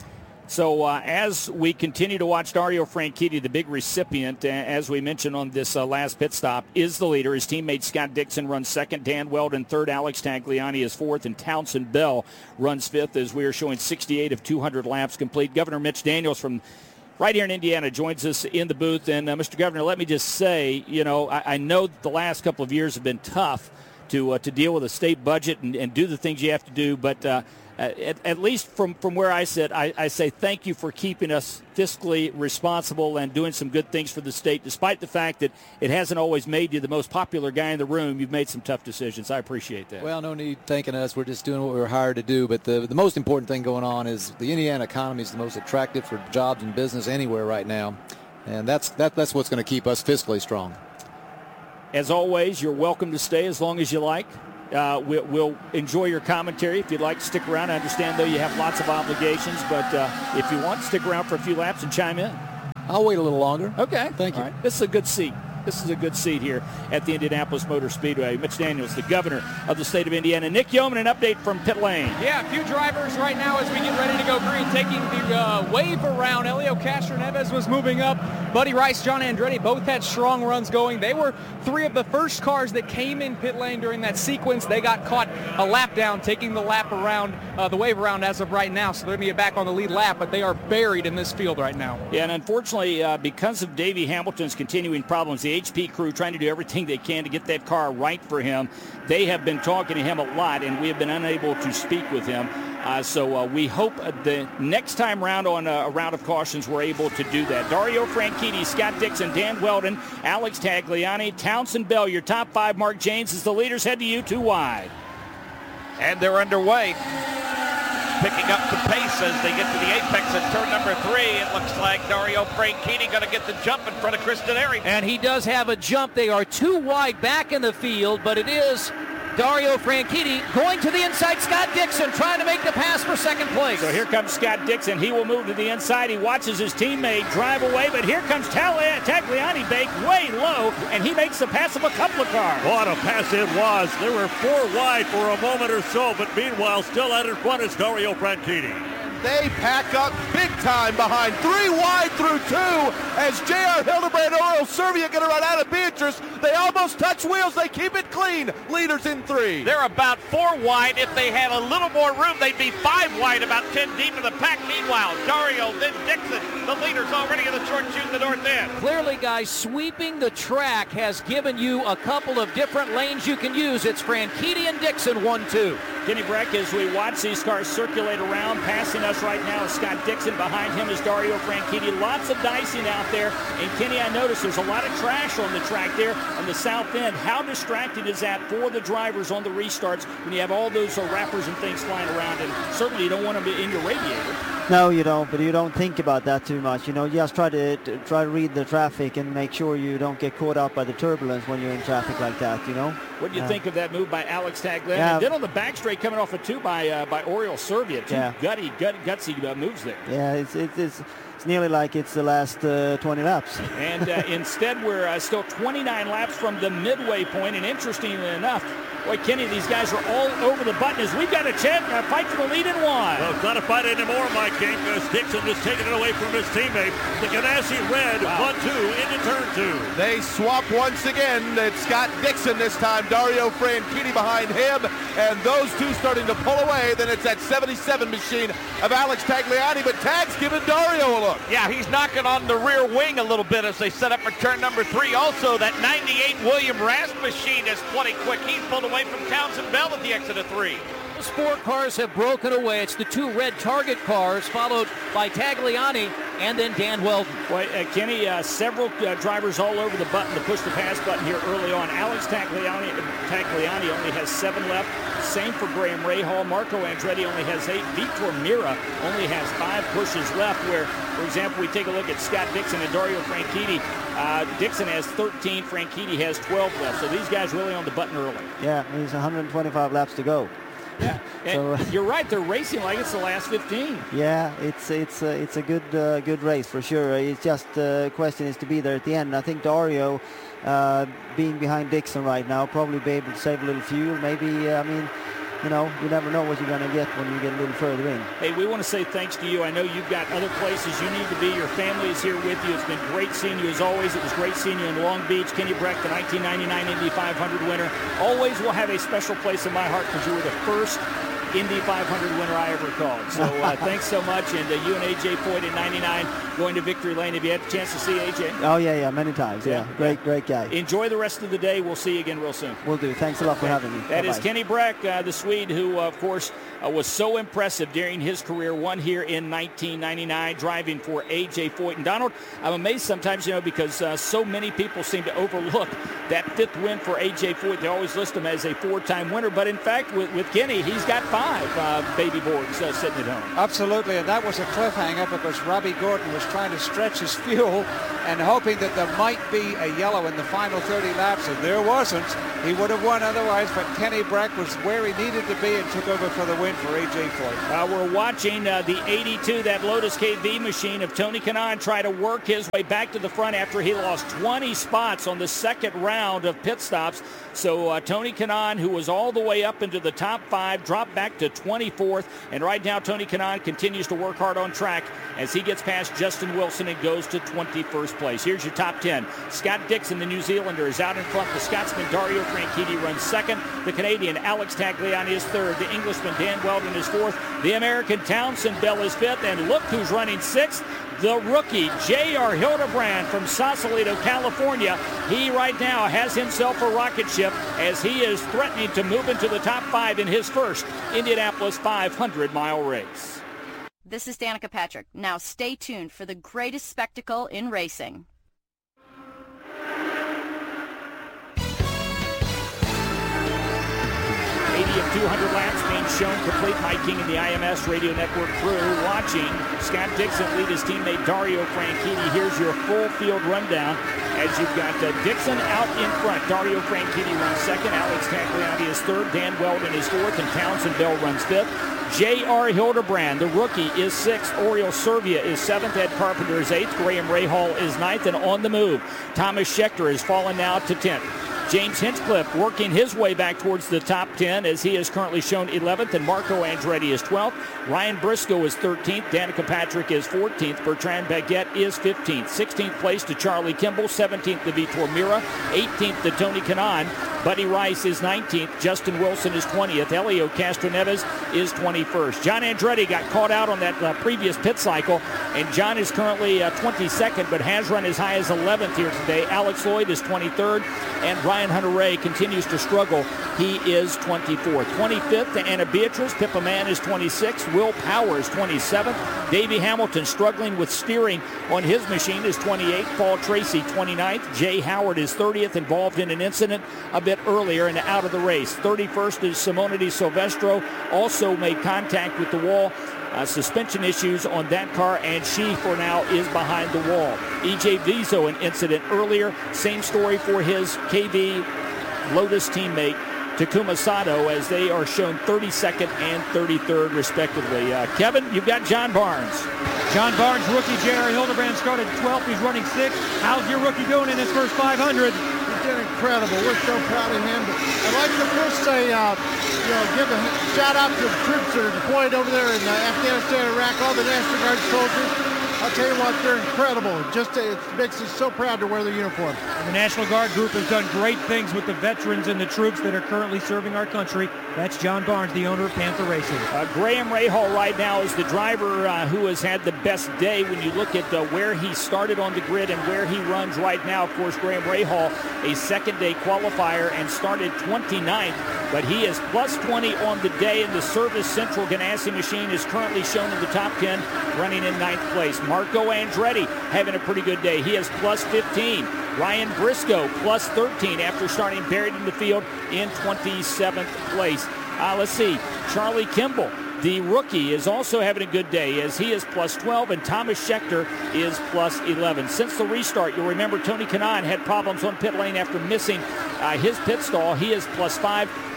So uh, as we continue to watch Dario Franchitti, the big recipient, uh, as we mentioned on this uh, last pit stop, is the leader. His teammate Scott Dixon runs second, Dan Weldon third, Alex Tagliani is fourth, and Townsend Bell runs fifth as we are showing sixty-eight of two hundred laps complete. Governor Mitch Daniels from right here in Indiana joins us in the booth. And uh, Mister Governor, let me just say, you know, I, I know the last couple of years have been tough to uh, to deal with a state budget and, and do the things you have to do, but uh, At, at least from, from where I sit, I, I say thank you for keeping us fiscally responsible and doing some good things for the state, despite the fact that it hasn't always made you the most popular guy in the room. You've made some tough decisions. I appreciate that. Well, no need thanking us. We're just doing what we were hired to do. But the, the most important thing going on is the Indiana economy is the most attractive for jobs and business anywhere right now. And that's, that, that's what's going to keep us fiscally strong. As always, you're welcome to stay as long as you like. Uh, we'll, we'll enjoy your commentary. If you'd like to stick around, I understand, though, you have lots of obligations. But uh, if you want, stick around for a few laps and chime in. I'll wait a little longer. Okay. Thank you. All right. This is a good seat. This is a good seat here at the Indianapolis Motor Speedway. Mitch Daniels, the governor of the state of Indiana. Nick Yeoman, an update from pit lane. Yeah, a few drivers right now as we get ready to go green, taking the uh, wave around. Elio Castroneves was moving up. Buddy Rice, John Andretti, both had strong runs going. They were three of the first cars that came in pit lane during that sequence. They got caught a lap down, taking the lap around, uh, the wave around as of right now. So they're going to get back on the lead lap, but they are buried in this field right now. Yeah, and unfortunately, uh, because of Davey Hamilton's continuing problems, the H P crew trying to do everything they can to get that car right for him. They have been talking to him a lot, and we have been unable to speak with him. Uh, so uh, we hope uh, the next time round on uh, a round of cautions we're able to do that. Dario Franchitti, Scott Dixon, Dan Weldon, Alex Tagliani, Townsend Bell, your top five. Mark James as the leaders head to you two wide. And they're underway. Picking up the pace as they get to the apex at turn number three. It looks like Dario Franchitti going to get the jump in front of Chris Denari. And he does have a jump. They are too wide back in the field, but it is Dario Franchitti going to the inside. Scott Dixon trying to make the pass for second place. So here comes Scott Dixon. He will move to the inside. He watches his teammate drive away, but here comes Tagliani baked way low, and he makes the pass of a couple of cars. What a pass it was. They were four wide for a moment or so, but meanwhile, still out in front is Dario Franchitti. They pack up big time behind. Three wide through two as J R Hildebrand and Oriol Servia going to run out of Beatrice. They almost touch wheels. They keep it clean. Leaders in three. They're about four wide. If they had a little more room, they'd be five wide, about ten deep in the pack. Meanwhile, Dario, then Dixon, the leaders already in the short chute in the north end. Clearly, guys, sweeping the track has given you a couple of different lanes you can use. It's Franchitti and Dixon, one two. Kenny Breck, as we watch these cars circulate around, passing us right now is Scott Dixon. Behind him is Dario Franchitti. Lots of dicing out there. And Kenny, I noticed there's a lot of trash on the track there on the south end. How distracting is that for the drivers on the restarts when you have all those uh, wrappers and things flying around? And certainly you don't want them in your radiator. No, you don't, but you don't think about that too much. You know, you just try to, to try to read the traffic and make sure you don't get caught up by the turbulence when you're in traffic like that, you know. What do you uh, think of that move by Alex Tagliani? Yeah. And then on the back straight coming off of two by uh, by Oriol Servia. Two yeah. gutty, gut, gutsy uh, moves there. Yeah, it's, it's, it's, it's nearly like it's the last uh, twenty laps. And uh, instead we're uh, still twenty-nine laps from the midway point, and interestingly enough, boy, Kenny, these guys are all over the button as we've got a chance to fight for the lead in one. Well, it's not a fight anymore, Mike King, because Dixon is taking it away from his teammate. The Ganassi Red, wow. one two into turn two. They swap once again. It's Scott Dixon this time. Dario Franchitti behind him. And those two starting to pull away. Then it's that seventy-seven machine of Alex Tagliani. But Tag's giving Dario a look. Yeah, he's knocking on the rear wing a little bit as they set up for turn number three. Also, that ninety-eight William Rast machine is plenty quick. He's pulled away from Townsend Bell at the exit of three. Those four cars have broken away. It's the two red Target cars, followed by Tagliani and then Dan Weldon. Boy, uh, Kenny, uh, several uh, drivers all over the button, the push the pass button here early on. Alex Tagliani, Tagliani only has seven left. Same for Graham Rahal. Marco Andretti only has eight. Vitor Mira only has five pushes left, where, for example, we take a look at Scott Dixon and Dario Franchitti. Uh, Dixon has thirteen, Franchitti has twelve left. So these guys really on the button early. Yeah, there's one hundred twenty-five laps to go. Yeah, and so, you're right. They're racing like it's the last fifteen. Yeah, it's it's uh, it's a good uh, good race for sure. It's just the uh, question is to be there at the end. And I think Dario, uh, being behind Dixon right now, probably be able to save a little fuel. Maybe uh, I mean, you know, you never know what you're going to get when you get a little further in. Hey, we want to say thanks to you. I know you've got other places you need to be. Your family is here with you. It's been great seeing you as always. It was great seeing you in Long Beach. Kenny Breck, the nineteen ninety-nine Indy five hundred winner, always will have a special place in my heart because you were the first Indy five hundred winner I ever called. So uh, thanks so much. And uh, you and A J Foyt in ninety-nine going to Victory Lane. Have you had a chance to see A J? Oh, yeah, yeah, many times. Yeah, yeah. Great, great guy. Enjoy the rest of the day. We'll see you again real soon. Will do. Thanks a lot for having me. That Bye-bye. is Kenny Breck, uh, the Swede, who, uh, of course, uh, was so impressive during his career. Won here in nineteen ninety-nine, driving for A J Foyt. And Donald, I'm amazed sometimes, you know, because uh, so many people seem to overlook that fifth win for A J Foyt. They always list him as a four-time winner. But, in fact, with, with Kenny, he's got five uh, baby boards uh, sitting at home. Absolutely, and that was a cliffhanger because Robbie Gordon was trying to stretch his fuel and hoping that there might be a yellow in the final thirty laps, and there wasn't. He would have won otherwise, but Kenny Breck was where he needed to be and took over for the win for A J Foyt. Uh, we're watching uh, the eighty-two, that Lotus K V machine of Tony Kanaan try to work his way back to the front after he lost twenty spots on the second round of pit stops. So uh, Tony Kanaan, who was all the way up into the top five, dropped back to twenty-fourth. And right now, Tony Kanaan continues to work hard on track as he gets past Justin Wilson and goes to twenty-first place. Here's your top ten. Scott Dixon, the New Zealander, is out in front. The Scotsman Dario Franchitti runs second. The Canadian Alex Tagliani is third. The Englishman Dan Weldon is fourth. The American Townsend Bell is fifth. And look who's running sixth. The rookie, J R Hildebrand from Sausalito, California. He right now has himself a rocket ship as he is threatening to move into the top five in his first Indianapolis five hundred mile race. This is Danica Patrick. Now stay tuned for the greatest spectacle in racing. eighty of two hundred laps being shown complete. Mike King and the I M S Radio Network crew watching Scott Dixon lead his teammate Dario Franchitti. Here's your full field rundown as you've got uh, Dixon out in front. Dario Franchitti runs second. Alex Tagliani is third. Dan Weldon is fourth. And Townsend Bell runs fifth. J R Hildebrand, the rookie, is sixth. Oriol Servia is seventh. Ed Carpenter is eighth. Graham Rahal is ninth. And on the move, Thomas Schechter has fallen now to tenth. James Hinchcliffe working his way back towards the top ten as he is currently shown eleventh, and Marco Andretti is twelfth. Ryan Briscoe is thirteenth. Danica Patrick is fourteenth. Bertrand Baguette is fifteenth. sixteenth place to Charlie Kimball. seventeenth to Vitor Mira. eighteenth to Tony Kanaan. Buddy Rice is nineteenth. Justin Wilson is twentieth. Elio Castroneves is twenty-first. John Andretti got caught out on that uh, previous pit cycle, and John is currently uh, twenty-second, but has run as high as eleventh here today. Alex Lloyd is twenty-third, and Ryan Hunter-Ray continues to struggle. He is twenty-fourth. twenty-fifth to Anna Beatrice. Pippa Mann is twenty-sixth. Will Powers, twenty-seventh. Davey Hamilton struggling with steering on his machine is twenty-eighth. Paul Tracy, twenty-ninth. Jay Howard is thirtieth, involved in an incident a bit earlier and out of the race. thirty-first is Simone Di Silvestro, also made contact with the wall. Uh, suspension issues on that car, and she, for now, is behind the wall. E J Vizo, an incident earlier. Same story for his K V Lotus teammate, Takuma Sato, as they are shown thirty-second and thirty-third, respectively. Uh, Kevin, you've got John Barnes. John Barnes, rookie. J R Hildebrand started twelfth. He's running sixth. How's your rookie doing in his first five hundred? He's doing incredible. We're so proud of him. But I'd like to first say, uh, you know, give a shout out to the troops that are deployed over there in uh, Afghanistan, Iraq, all the National Guard soldiers. I'll tell you what, they're incredible. Just it makes us so proud to wear the uniform. And the National Guard group has done great things with the veterans and the troops that are currently serving our country. That's John Barnes, the owner of Panther Racing. Uh, Graham Rahal right now is the driver uh, who has had the best day when you look at uh, where he started on the grid and where he runs right now. Of course, Graham Rahal, a second-day qualifier and started twenty-ninth, but he is plus twenty on the day, and the Service Central Ganassi machine is currently shown in the top ten, running in ninth place. Marco Andretti having a pretty good day. He is plus fifteen. Ryan Briscoe plus thirteen after starting buried in the field in twenty-seventh place. Uh, let's see. Charlie Kimball, the rookie, is also having a good day as he is plus twelve, and Thomas Schechter is plus eleven. Since the restart, you'll remember Tony Kanaan had problems on pit lane after missing uh, his pit stall. He is plus five.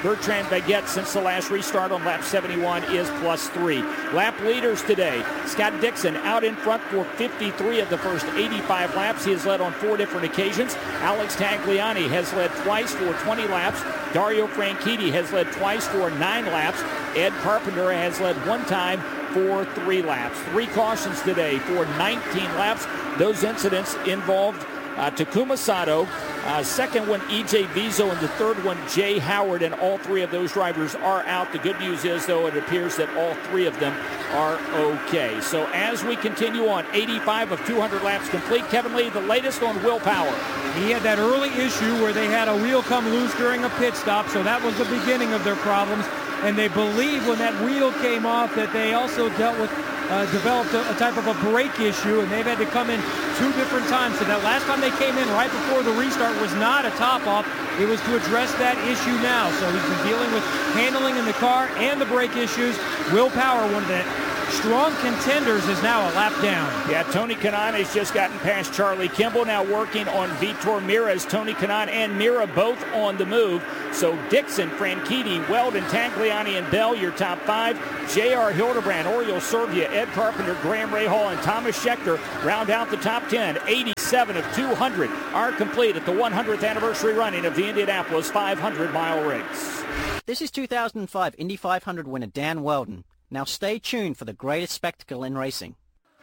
Bertrand Baguette, since the last restart on lap seventy-one, is plus three. Lap leaders today, Scott Dixon out in front for fifty-three of the first eighty-five laps. He has led on four different occasions. Alex Tagliani has led twice for twenty laps. Dario Franchitti has led twice for nine laps. Ed Carpenter has led one time for three laps. Three cautions today for nineteen laps. Those incidents involved uh, Takuma Sato, uh, second one E J Vizo, and the third one Jay Howard, and all three of those drivers are out. The good news is, though, it appears that all three of them are okay. So as we continue on, eighty-five of two hundred laps complete. Kevin Lee, the latest on Will Power. He had that early issue where they had a wheel come loose during a pit stop, so that was the beginning of their problems. And they believe when that wheel came off that they also dealt with, uh, developed a, a type of a brake issue, and they've had to come in two different times. So that last time they came in right before the restart was not a top-off. It was to address that issue now. So he's been dealing with handling in the car and the brake issues. Will Power, one of the strong contenders, is now a lap down. Yeah, Tony Kanaan has just gotten past Charlie Kimball, now working on Vitor Meira's. Tony Kanaan and Meira both on the move. So Dixon, Franchitti, Weldon, Tagliani, and Bell, your top five. J R Hildebrand, Oriol Servia, Ed Carpenter, Graham Rahal, and Thomas Schechter round out the top ten. eighty-seven of two hundred are complete at the one hundredth anniversary running of the Indianapolis five hundred mile race. This is two thousand five Indy five hundred winner Dan Weldon. Now stay tuned for the greatest spectacle in racing.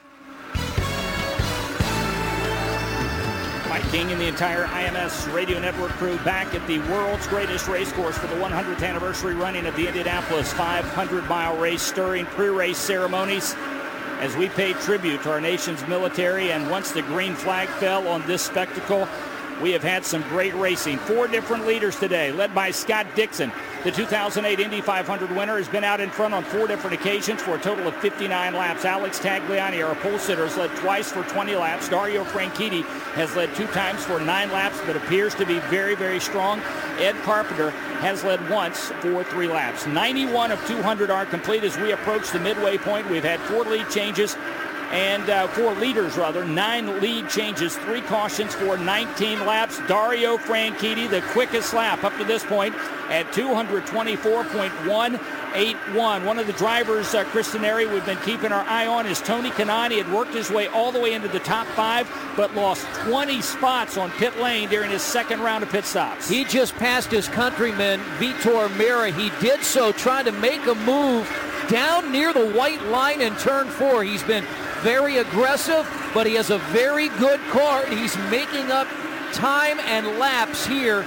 Mike King and the entire I M S Radio Network crew back at the world's greatest race course for the one hundredth anniversary running of the Indianapolis five hundred mile race, stirring pre-race ceremonies as we pay tribute to our nation's military. And once the green flag fell on this spectacle, we have had some great racing. Four different leaders today, led by Scott Dixon. The two thousand eight Indy five hundred winner has been out in front on four different occasions for a total of fifty-nine laps. Alex Tagliani, our pole sitter, has led twice for twenty laps. Dario Franchitti has led two times for nine laps, but appears to be very, very strong. Ed Carpenter has led once for three laps. ninety-one of two hundred are complete as we approach the midway point. We've had four lead changes. And uh, four leaders, rather, nine lead changes, three cautions for nineteen laps. Dario Franchitti, the quickest lap up to this point at two twenty-four point one eight one. One of the drivers, uh, Chris Denari, we've been keeping our eye on is Tony Kanaan. He had worked his way all the way into the top five, but lost twenty spots on pit lane during his second round of pit stops. He just passed his countryman, Vitor Meira. He did so trying to make a move down near the white line in turn four. He's been very aggressive, but he has a very good car. He's making up time and laps here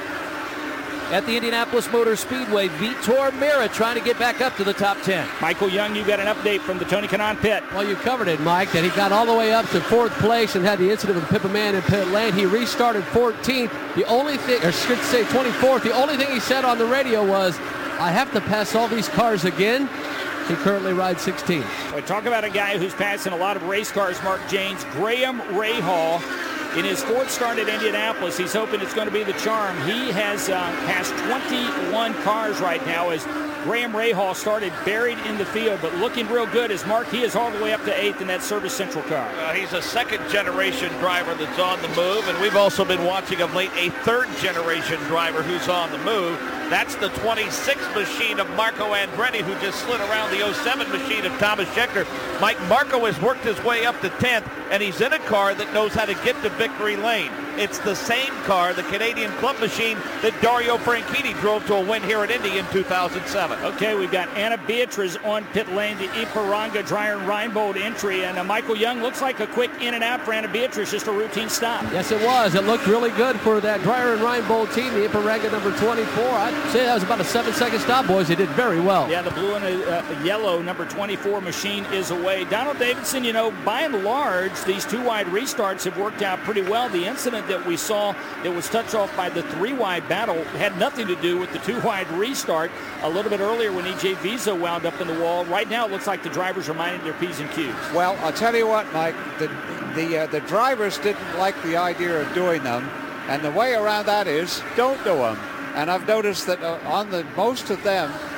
at the Indianapolis Motor Speedway. Vitor Meira trying to get back up to the top ten. Michael Young, you got an update from the Tony Kanaan pit. Well, you covered it, Mike, that he got all the way up to fourth place and had the incident with Pippa Man in pit lane. He restarted fourteenth. The only thing, or should say twenty-fourth, the only thing he said on the radio was, I have to pass all these cars again. He currently rides sixteen. We talk about a guy who's passing a lot of race cars, Mark Janes. Graham Rahal, in his fourth start at Indianapolis, he's hoping it's going to be the charm. He has uh, passed twenty-one cars right now as Graham Rahal started buried in the field, but looking real good as Mark, he is all the way up to eighth in that Service Central car. Uh, he's a second-generation driver that's on the move, and we've also been watching of late a third-generation driver who's on the move. That's the twenty-six machine of Marco Andretti, who just slid around the oh seven machine of Thomas Schechter. Mike, Marco has worked his way up to tenth, and he's in a car that knows how to get to victory lane. It's the same car, the Canadian Club machine, that Dario Franchitti drove to a win here at Indy in two thousand seven. Okay, we've got Anna Beatriz on pit lane, the Ipiranga Dreyer and Reinbold entry, and uh, Michael Young looks like a quick in and out for Anna Beatriz, just a routine stop. Yes, it was. It looked really good for that Dreyer and Reinbold team, the Ipiranga number twenty-four. I'd say that was about a seven-second stop, boys. They did very well. Yeah, the blue and a, uh, yellow number twenty-four machine is away. Donald Davidson, you know, by and large, these two-wide restarts have worked out pretty well. The incident that we saw that was touched off by the three-wide battle had nothing to do with the two-wide restart a little bit earlier when E J Vizo wound up in the wall. Right now, it looks like the drivers are minding their P's and Q's. Well, I'll tell you what, Mike, the the, uh, the drivers didn't like the idea of doing them, and the way around that is don't do them. And I've noticed that uh, on the most of them,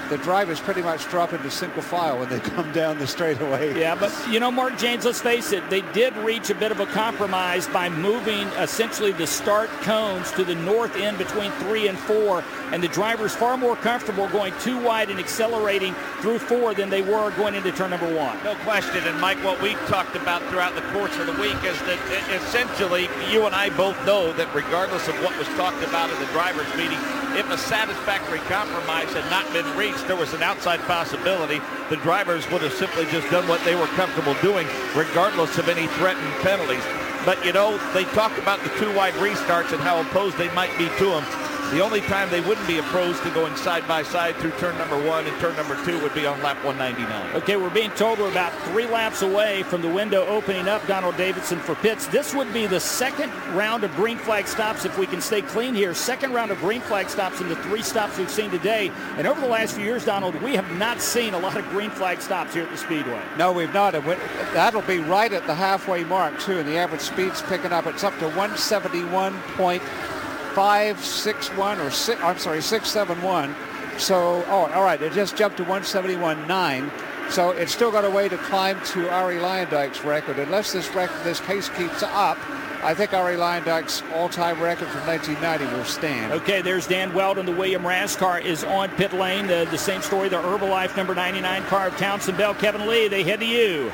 the drivers pretty much drop into single file when they come down the straightaway. Yeah, but, you know, Mark James, let's face it, they did reach a bit of a compromise by moving essentially the start cones to the north end between three and four, and the drivers far more comfortable going too wide and accelerating through four than they were going into turn number one. No question, and Mike, what we've talked about throughout the course of the week is that essentially you and I both know that regardless of what was talked about in the drivers' meeting, if a satisfactory compromise had not been reached, there was an outside possibility the drivers would have simply just done what they were comfortable doing regardless of any threatened penalties. But, you know, they talk about the two wide restarts and how opposed they might be to them. The only time they wouldn't be opposed to going side by side through turn number one and turn number two would be on lap one ninety-nine. Okay, we're being told we're about three laps away from the window opening up, Donald Davidson, for pits. This would be the second round of green flag stops if we can stay clean here. Second round of green flag stops in the three stops we've seen today. And over the last few years, Donald, we have not seen a lot of green flag stops here at the Speedway. No, we've not. And that'll be right at the halfway mark, too, and the average speed's picking up. It's up to one seventy-one point five six one or six, I'm sorry, six seven one. So, oh, all right, it just jumped to one seventy-one point nine. So it's still got a way to climb to Arie Luyendyk's record. Unless this record, this pace keeps up, I think Arie Luyendyk's all-time record from nineteen ninety will stand. Okay, there's Dan Weldon. The William Raz car is on pit lane. The, the same story, the Herbalife number ninety-nine car of Townsend Bell. Kevin Lee, they head to you.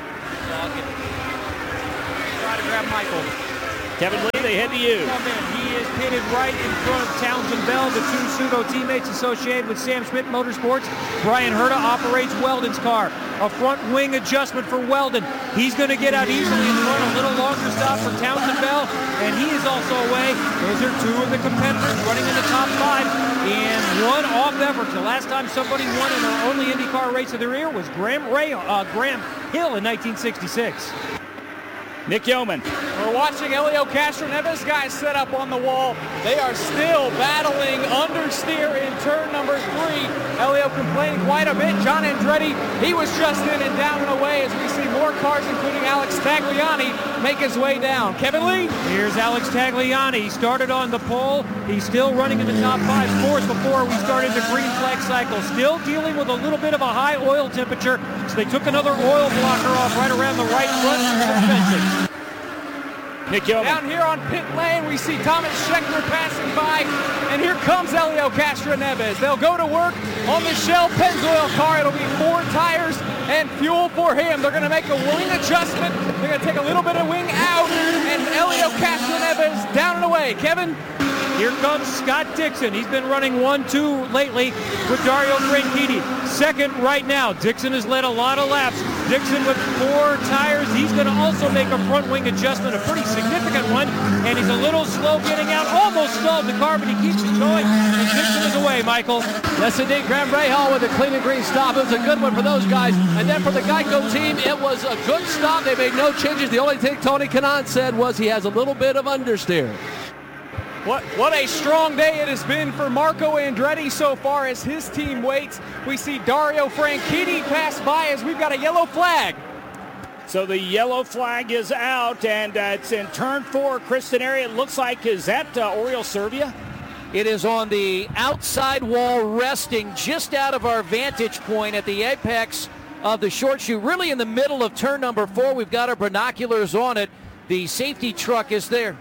Try to grab Michael. Kevin Lee, they head to you. Come in. He is pitted right in front of Townsend Bell, the two pseudo teammates associated with Sam Schmidt Motorsports. Brian Herta operates Weldon's car. A front wing adjustment for Weldon. He's going to get out easily in front. A little longer stop for Townsend Bell, and he is also away. Those are two of the competitors running in the top five, and one off effort. The last time somebody won in their only IndyCar race of their year was Graham, Ray, uh, Graham Hill in nineteen sixty-six. Nick Yeoman. We're watching Helio Castroneves guys set up on the wall. They are still battling understeer in turn number three. Helio complaining quite a bit. John Andretti, he was just in and down and away as we see more cars, including Alex Tagliani, make his way down. Kevin Lee. Here's Alex Tagliani. He started on the pole. He's still running in the top five scores before we started the green flag cycle. Still dealing with a little bit of a high oil temperature, so they took another oil blocker off right around the right front suspension. Nick Yeoman. Down here on pit lane, we see Thomas Scheckter passing by, and here comes Helio Castroneves. They'll go to work on the Shell Pennzoil car. It'll be four tires and fuel for him. They're going to make a wing adjustment. They're going to take a little bit of wing out, and Helio Castroneves down and away. Kevin? Here comes Scott Dixon. He's been running one two lately with Dario Franchitti. Second right now. Dixon has led a lot of laps. Dixon with four tires. He's going to also make a front wing adjustment, a pretty significant one. And he's a little slow getting out. Almost stalled the car, but he keeps it going. And Dixon is away, Michael. Yes, indeed. Graham Rahal with a clean and green stop. It was a good one for those guys. And then for the Geico team, it was a good stop. They made no changes. The only thing Tony Kanaan said was he has a little bit of understeer. What, what a strong day it has been for Marco Andretti so far as his team waits. We see Dario Franchitti pass by as we've got a yellow flag. So the yellow flag is out, and uh, it's in turn four. Kristen area, it looks like, is that uh, Oriol Servia? It is on the outside wall, resting just out of our vantage point at the apex of the short chute, really in the middle of turn number four. We've got our binoculars on it. The safety truck is there.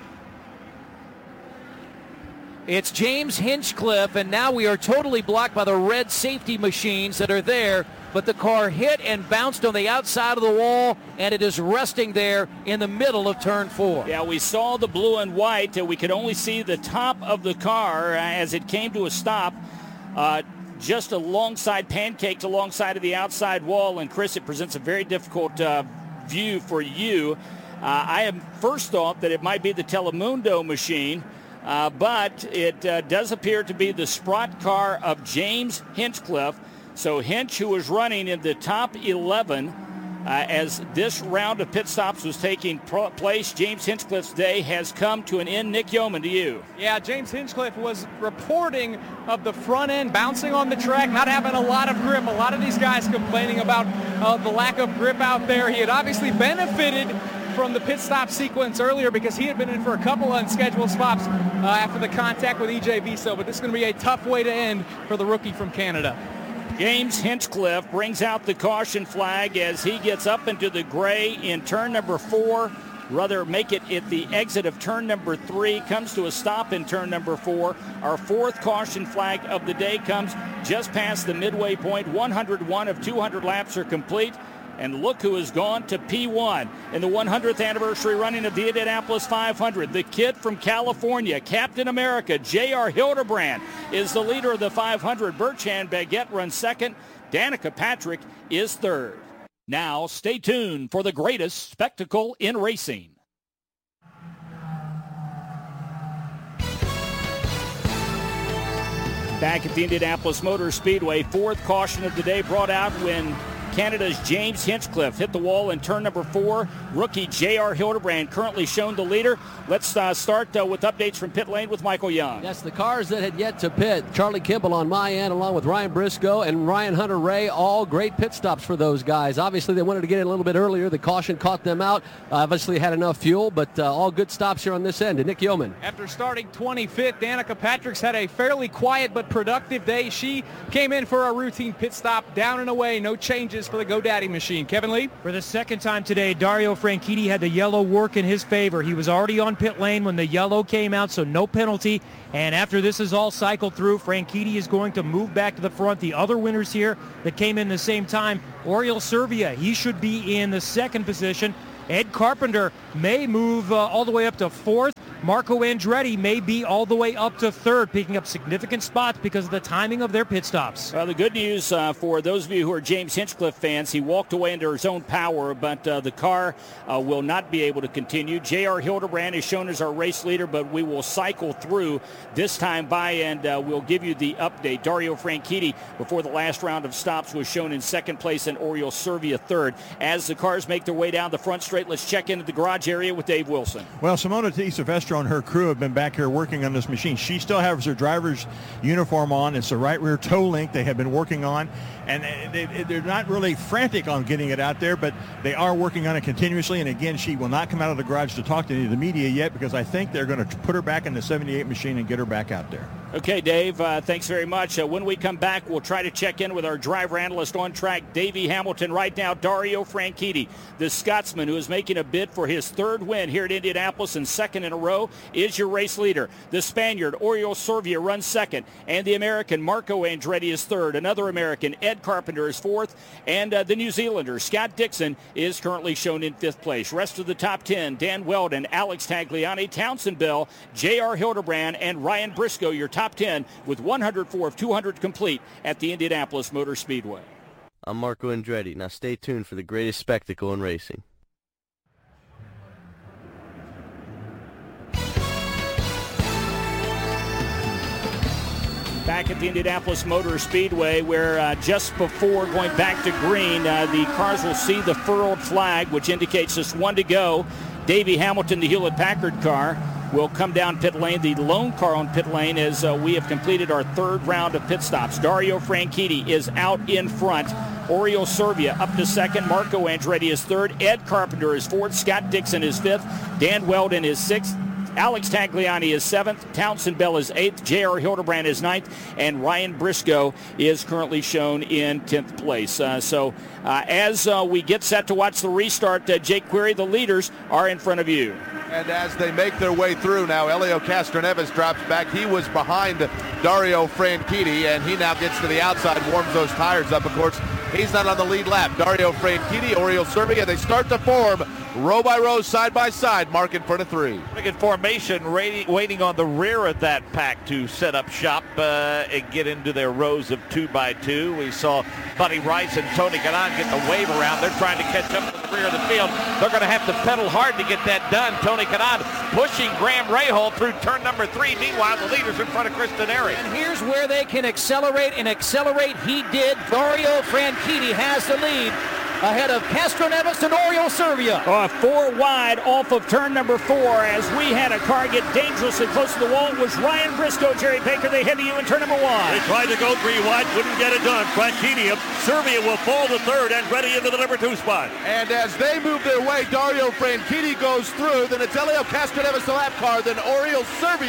It's James Hinchcliffe, and now we are totally blocked by the red safety machines that are there, but the car hit and bounced on the outside of the wall, and it is resting there in the middle of turn four. Yeah, we saw the blue and white. Uh, we could only see the top of the car uh, as it came to a stop, uh, just alongside, pancaked alongside of the outside wall, and Chris, it presents a very difficult uh, view for you. Uh, I have first thought that it might be the Telemundo machine, Uh, but it uh, does appear to be the Sprott car of James Hinchcliffe. So Hinch, who was running in the top eleven uh, as this round of pit stops was taking pro- place, James Hinchcliffe's day has come to an end. Nick Yeoman, to you. Yeah, James Hinchcliffe was reporting of the front end bouncing on the track, not having a lot of grip. A lot of these guys complaining about uh, the lack of grip out there. He had obviously benefited from the pit stop sequence earlier because he had been in for a couple unscheduled stops uh, after the contact with E J Viso, but this is going to be a tough way to end for the rookie from Canada. James Hinchcliffe brings out the caution flag as he gets up into the gray in turn number four. Rather make it at the exit of turn number three, comes to a stop in turn number four. Our fourth caution flag of the day comes just past the midway point. one hundred one of two hundred laps are complete. And look who has gone to P one in the one hundredth anniversary running of the Indianapolis five hundred. The kid from California, Captain America, J R Hildebrand, is the leader of the five hundred. Bertrand Baguette runs second. Danica Patrick is third. Now stay tuned for the greatest spectacle in racing. Back at the Indianapolis Motor Speedway, fourth caution of the day brought out when Canada's James Hinchcliffe hit the wall in turn number four. Rookie J R Hildebrand currently shown the leader. Let's uh, start uh, with updates from pit lane with Michael Young. Yes, the cars that had yet to pit. Charlie Kimball on my end, along with Ryan Briscoe and Ryan Hunter-Reay, all great pit stops for those guys. Obviously, they wanted to get in a little bit earlier. The caution caught them out. Uh, obviously, had enough fuel, but uh, all good stops here on this end. And Nick Yeoman. After starting twenty-fifth, Danica Patrick's had a fairly quiet but productive day. She came in for a routine pit stop, down and away, no changes for the GoDaddy machine. Kevin Lee? For the second time today, Dario Franchitti had the yellow work in his favor. He was already on pit lane when the yellow came out, so no penalty. And after this is all cycled through, Franchitti is going to move back to the front. The other winners here that came in the same time, Oriol Servia, he should be in the second position. Ed Carpenter may move uh, all the way up to fourth. Marco Andretti may be all the way up to third, picking up significant spots because of the timing of their pit stops. Well, the good news uh, for those of you who are James Hinchcliffe fans, he walked away under his own power, but uh, the car uh, will not be able to continue. J R Hildebrand is shown as our race leader, but we will cycle through this time by, and uh, we'll give you the update. Dario Franchitti, before the last round of stops, was shown in second place, and Oriol Servia third. As the cars make their way down the front straight, let's check into the garage area with Dave Wilson. Well, Simona T. Silvestro and her crew have been back here working on this machine. She still has her driver's uniform on. It's the right rear toe link they have been working on, and they, they're not really frantic on getting it out there, but they are working on it continuously. And again, she will not come out of the garage to talk to any of the media yet, because I think they're going to put her back in the seventy-eight machine and get her back out there. Okay, Dave, uh, thanks very much. Uh, when we come back, we'll try to check in with our driver analyst on track, Davey Hamilton. Right now, Dario Franchitti, the Scotsman who is making a bid for his third win here at Indianapolis and second in a row, is your race leader. The Spaniard, Oriol Servia, runs second, and the American, Marco Andretti, is third. Another American, Ed Carpenter, is fourth, and uh, the New Zealander, Scott Dixon, is currently shown in fifth place. Rest of the top ten, Dan Weldon, Alex Tagliani, Townsend Bell, J R Hildebrand, and Ryan Briscoe, your top ten, with one hundred four of two hundred complete at the Indianapolis Motor Speedway. I'm Marco Andretti. Now stay tuned for the greatest spectacle in racing. Back at the Indianapolis Motor Speedway, where uh, just before going back to green, uh, the cars will see the furled flag, which indicates just one to go. Davey Hamilton, the Hewlett-Packard car, will come down pit lane, the lone car on pit lane, as uh, we have completed our third round of pit stops. Dario Franchitti is out in front. Oriol Servia up to second. Marco Andretti is third. Ed Carpenter is fourth. Scott Dixon is fifth. Dan Weldon is sixth. Alex Tagliani is seventh. Townsend Bell is eighth. J R Hildebrand is ninth. And Ryan Briscoe is currently shown in tenth place. Uh, so uh, as uh, we get set to watch the restart, uh, Jake Query, the leaders are in front of you. And as they make their way through now, Helio Castroneves drops back. He was behind Dario Franchitti, and he now gets to the outside, warms those tires up. Of course, he's not on the lead lap. Dario Franchitti, Oriol Servia, they start to form row by row, side by side, mark in front of three. Good formation, waiting on the rear of that pack to set up shop uh, and get into their rows of two by two. We saw Buddy Rice and Tony Kanaan get the wave around. They're trying to catch up to the rear of the field. They're going to have to pedal hard to get that done. Tony Kanaan pushing Graham Rahal through turn number three. Meanwhile, the leader's in front of Chris Denari. And here's where they can accelerate, and accelerate he did. Dario Franchitti has the lead ahead of Castroneves and Oriol Servia. Uh, four wide off of turn number four as we had a car get dangerously close to the wall. It was Ryan Briscoe, Jerry Baker. They head to you in turn number one. They tried to go three wide, couldn't get it done. Franchitti, Servia will fall to third and ready into the number two spot. And as they move their way, Dario Franchitti goes through. Then it's Helio Castroneves, the lap car. Then Oriol Servia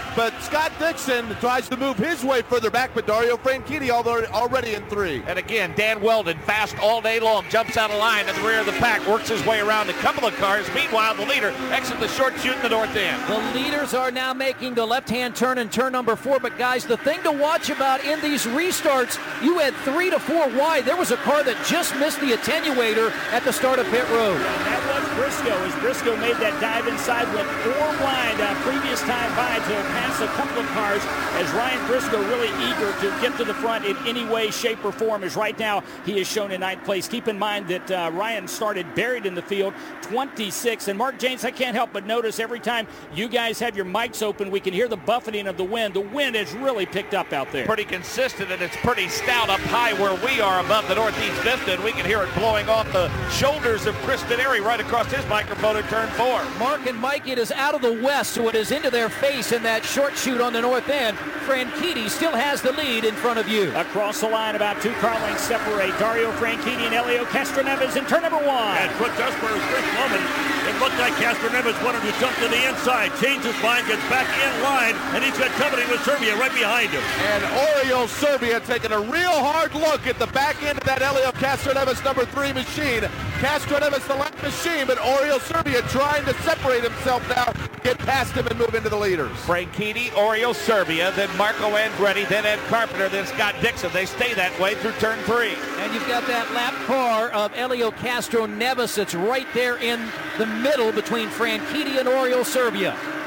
but Scott Dixon tries to move his way further back, but Dario Franchitti already in three. And again, Dan Weldon, fast all day long, jumps out of line in the rear of the pack, works his way around a couple of cars. Meanwhile, the leader exits the short chute in the north end. The leaders are now making the left-hand turn in turn number four, but guys, the thing to watch about in these restarts, you had three to four wide. There was a car that just missed the attenuator at the start of pit road. That was Briscoe, as Briscoe made that dive inside, went four wide uh, previous time by to pass a couple of cars, as Ryan Briscoe really eager to get to the front in any way, shape, or form, as right now he is shown in ninth place. Keep in mind that uh, Ryan started buried in the field, twenty-six, and Mark James, I can't help but notice every time you guys have your mics open, we can hear the buffeting of the wind. The wind has really picked up out there. Pretty consistent, and it's pretty stout up high where we are above the northeast vista, and we can hear it blowing off the shoulders of Chris Dennery right across his microphone at turn four. Mark and Mike, it is out of the west, so it is into their face in that short chute on the north end. Franchitti still has the lead in front of you. Across the line, about two car lengths separate Dario Franchitti and Helio Castroneves in turn number one. And quick just for a quick moment, it looked like Castroneves wanted to jump to the inside, change his mind, gets back in line, and he's got company with Serbia right behind him. And Oriol Serbia taking a real hard look at the back end of that Helio Castroneves number three machine. Castroneves the left machine, but Oriol Serbia trying to separate himself now, get past him and move into the leaders. Franchitti, Oriol Serbia, then Marco Andretti, then Ed Carpenter, then Scott Dixon. They stay that way through turn three. And you've got that lap car of Helio Castroneves that's right there in the middle between Franchitti and Oriol Serbia.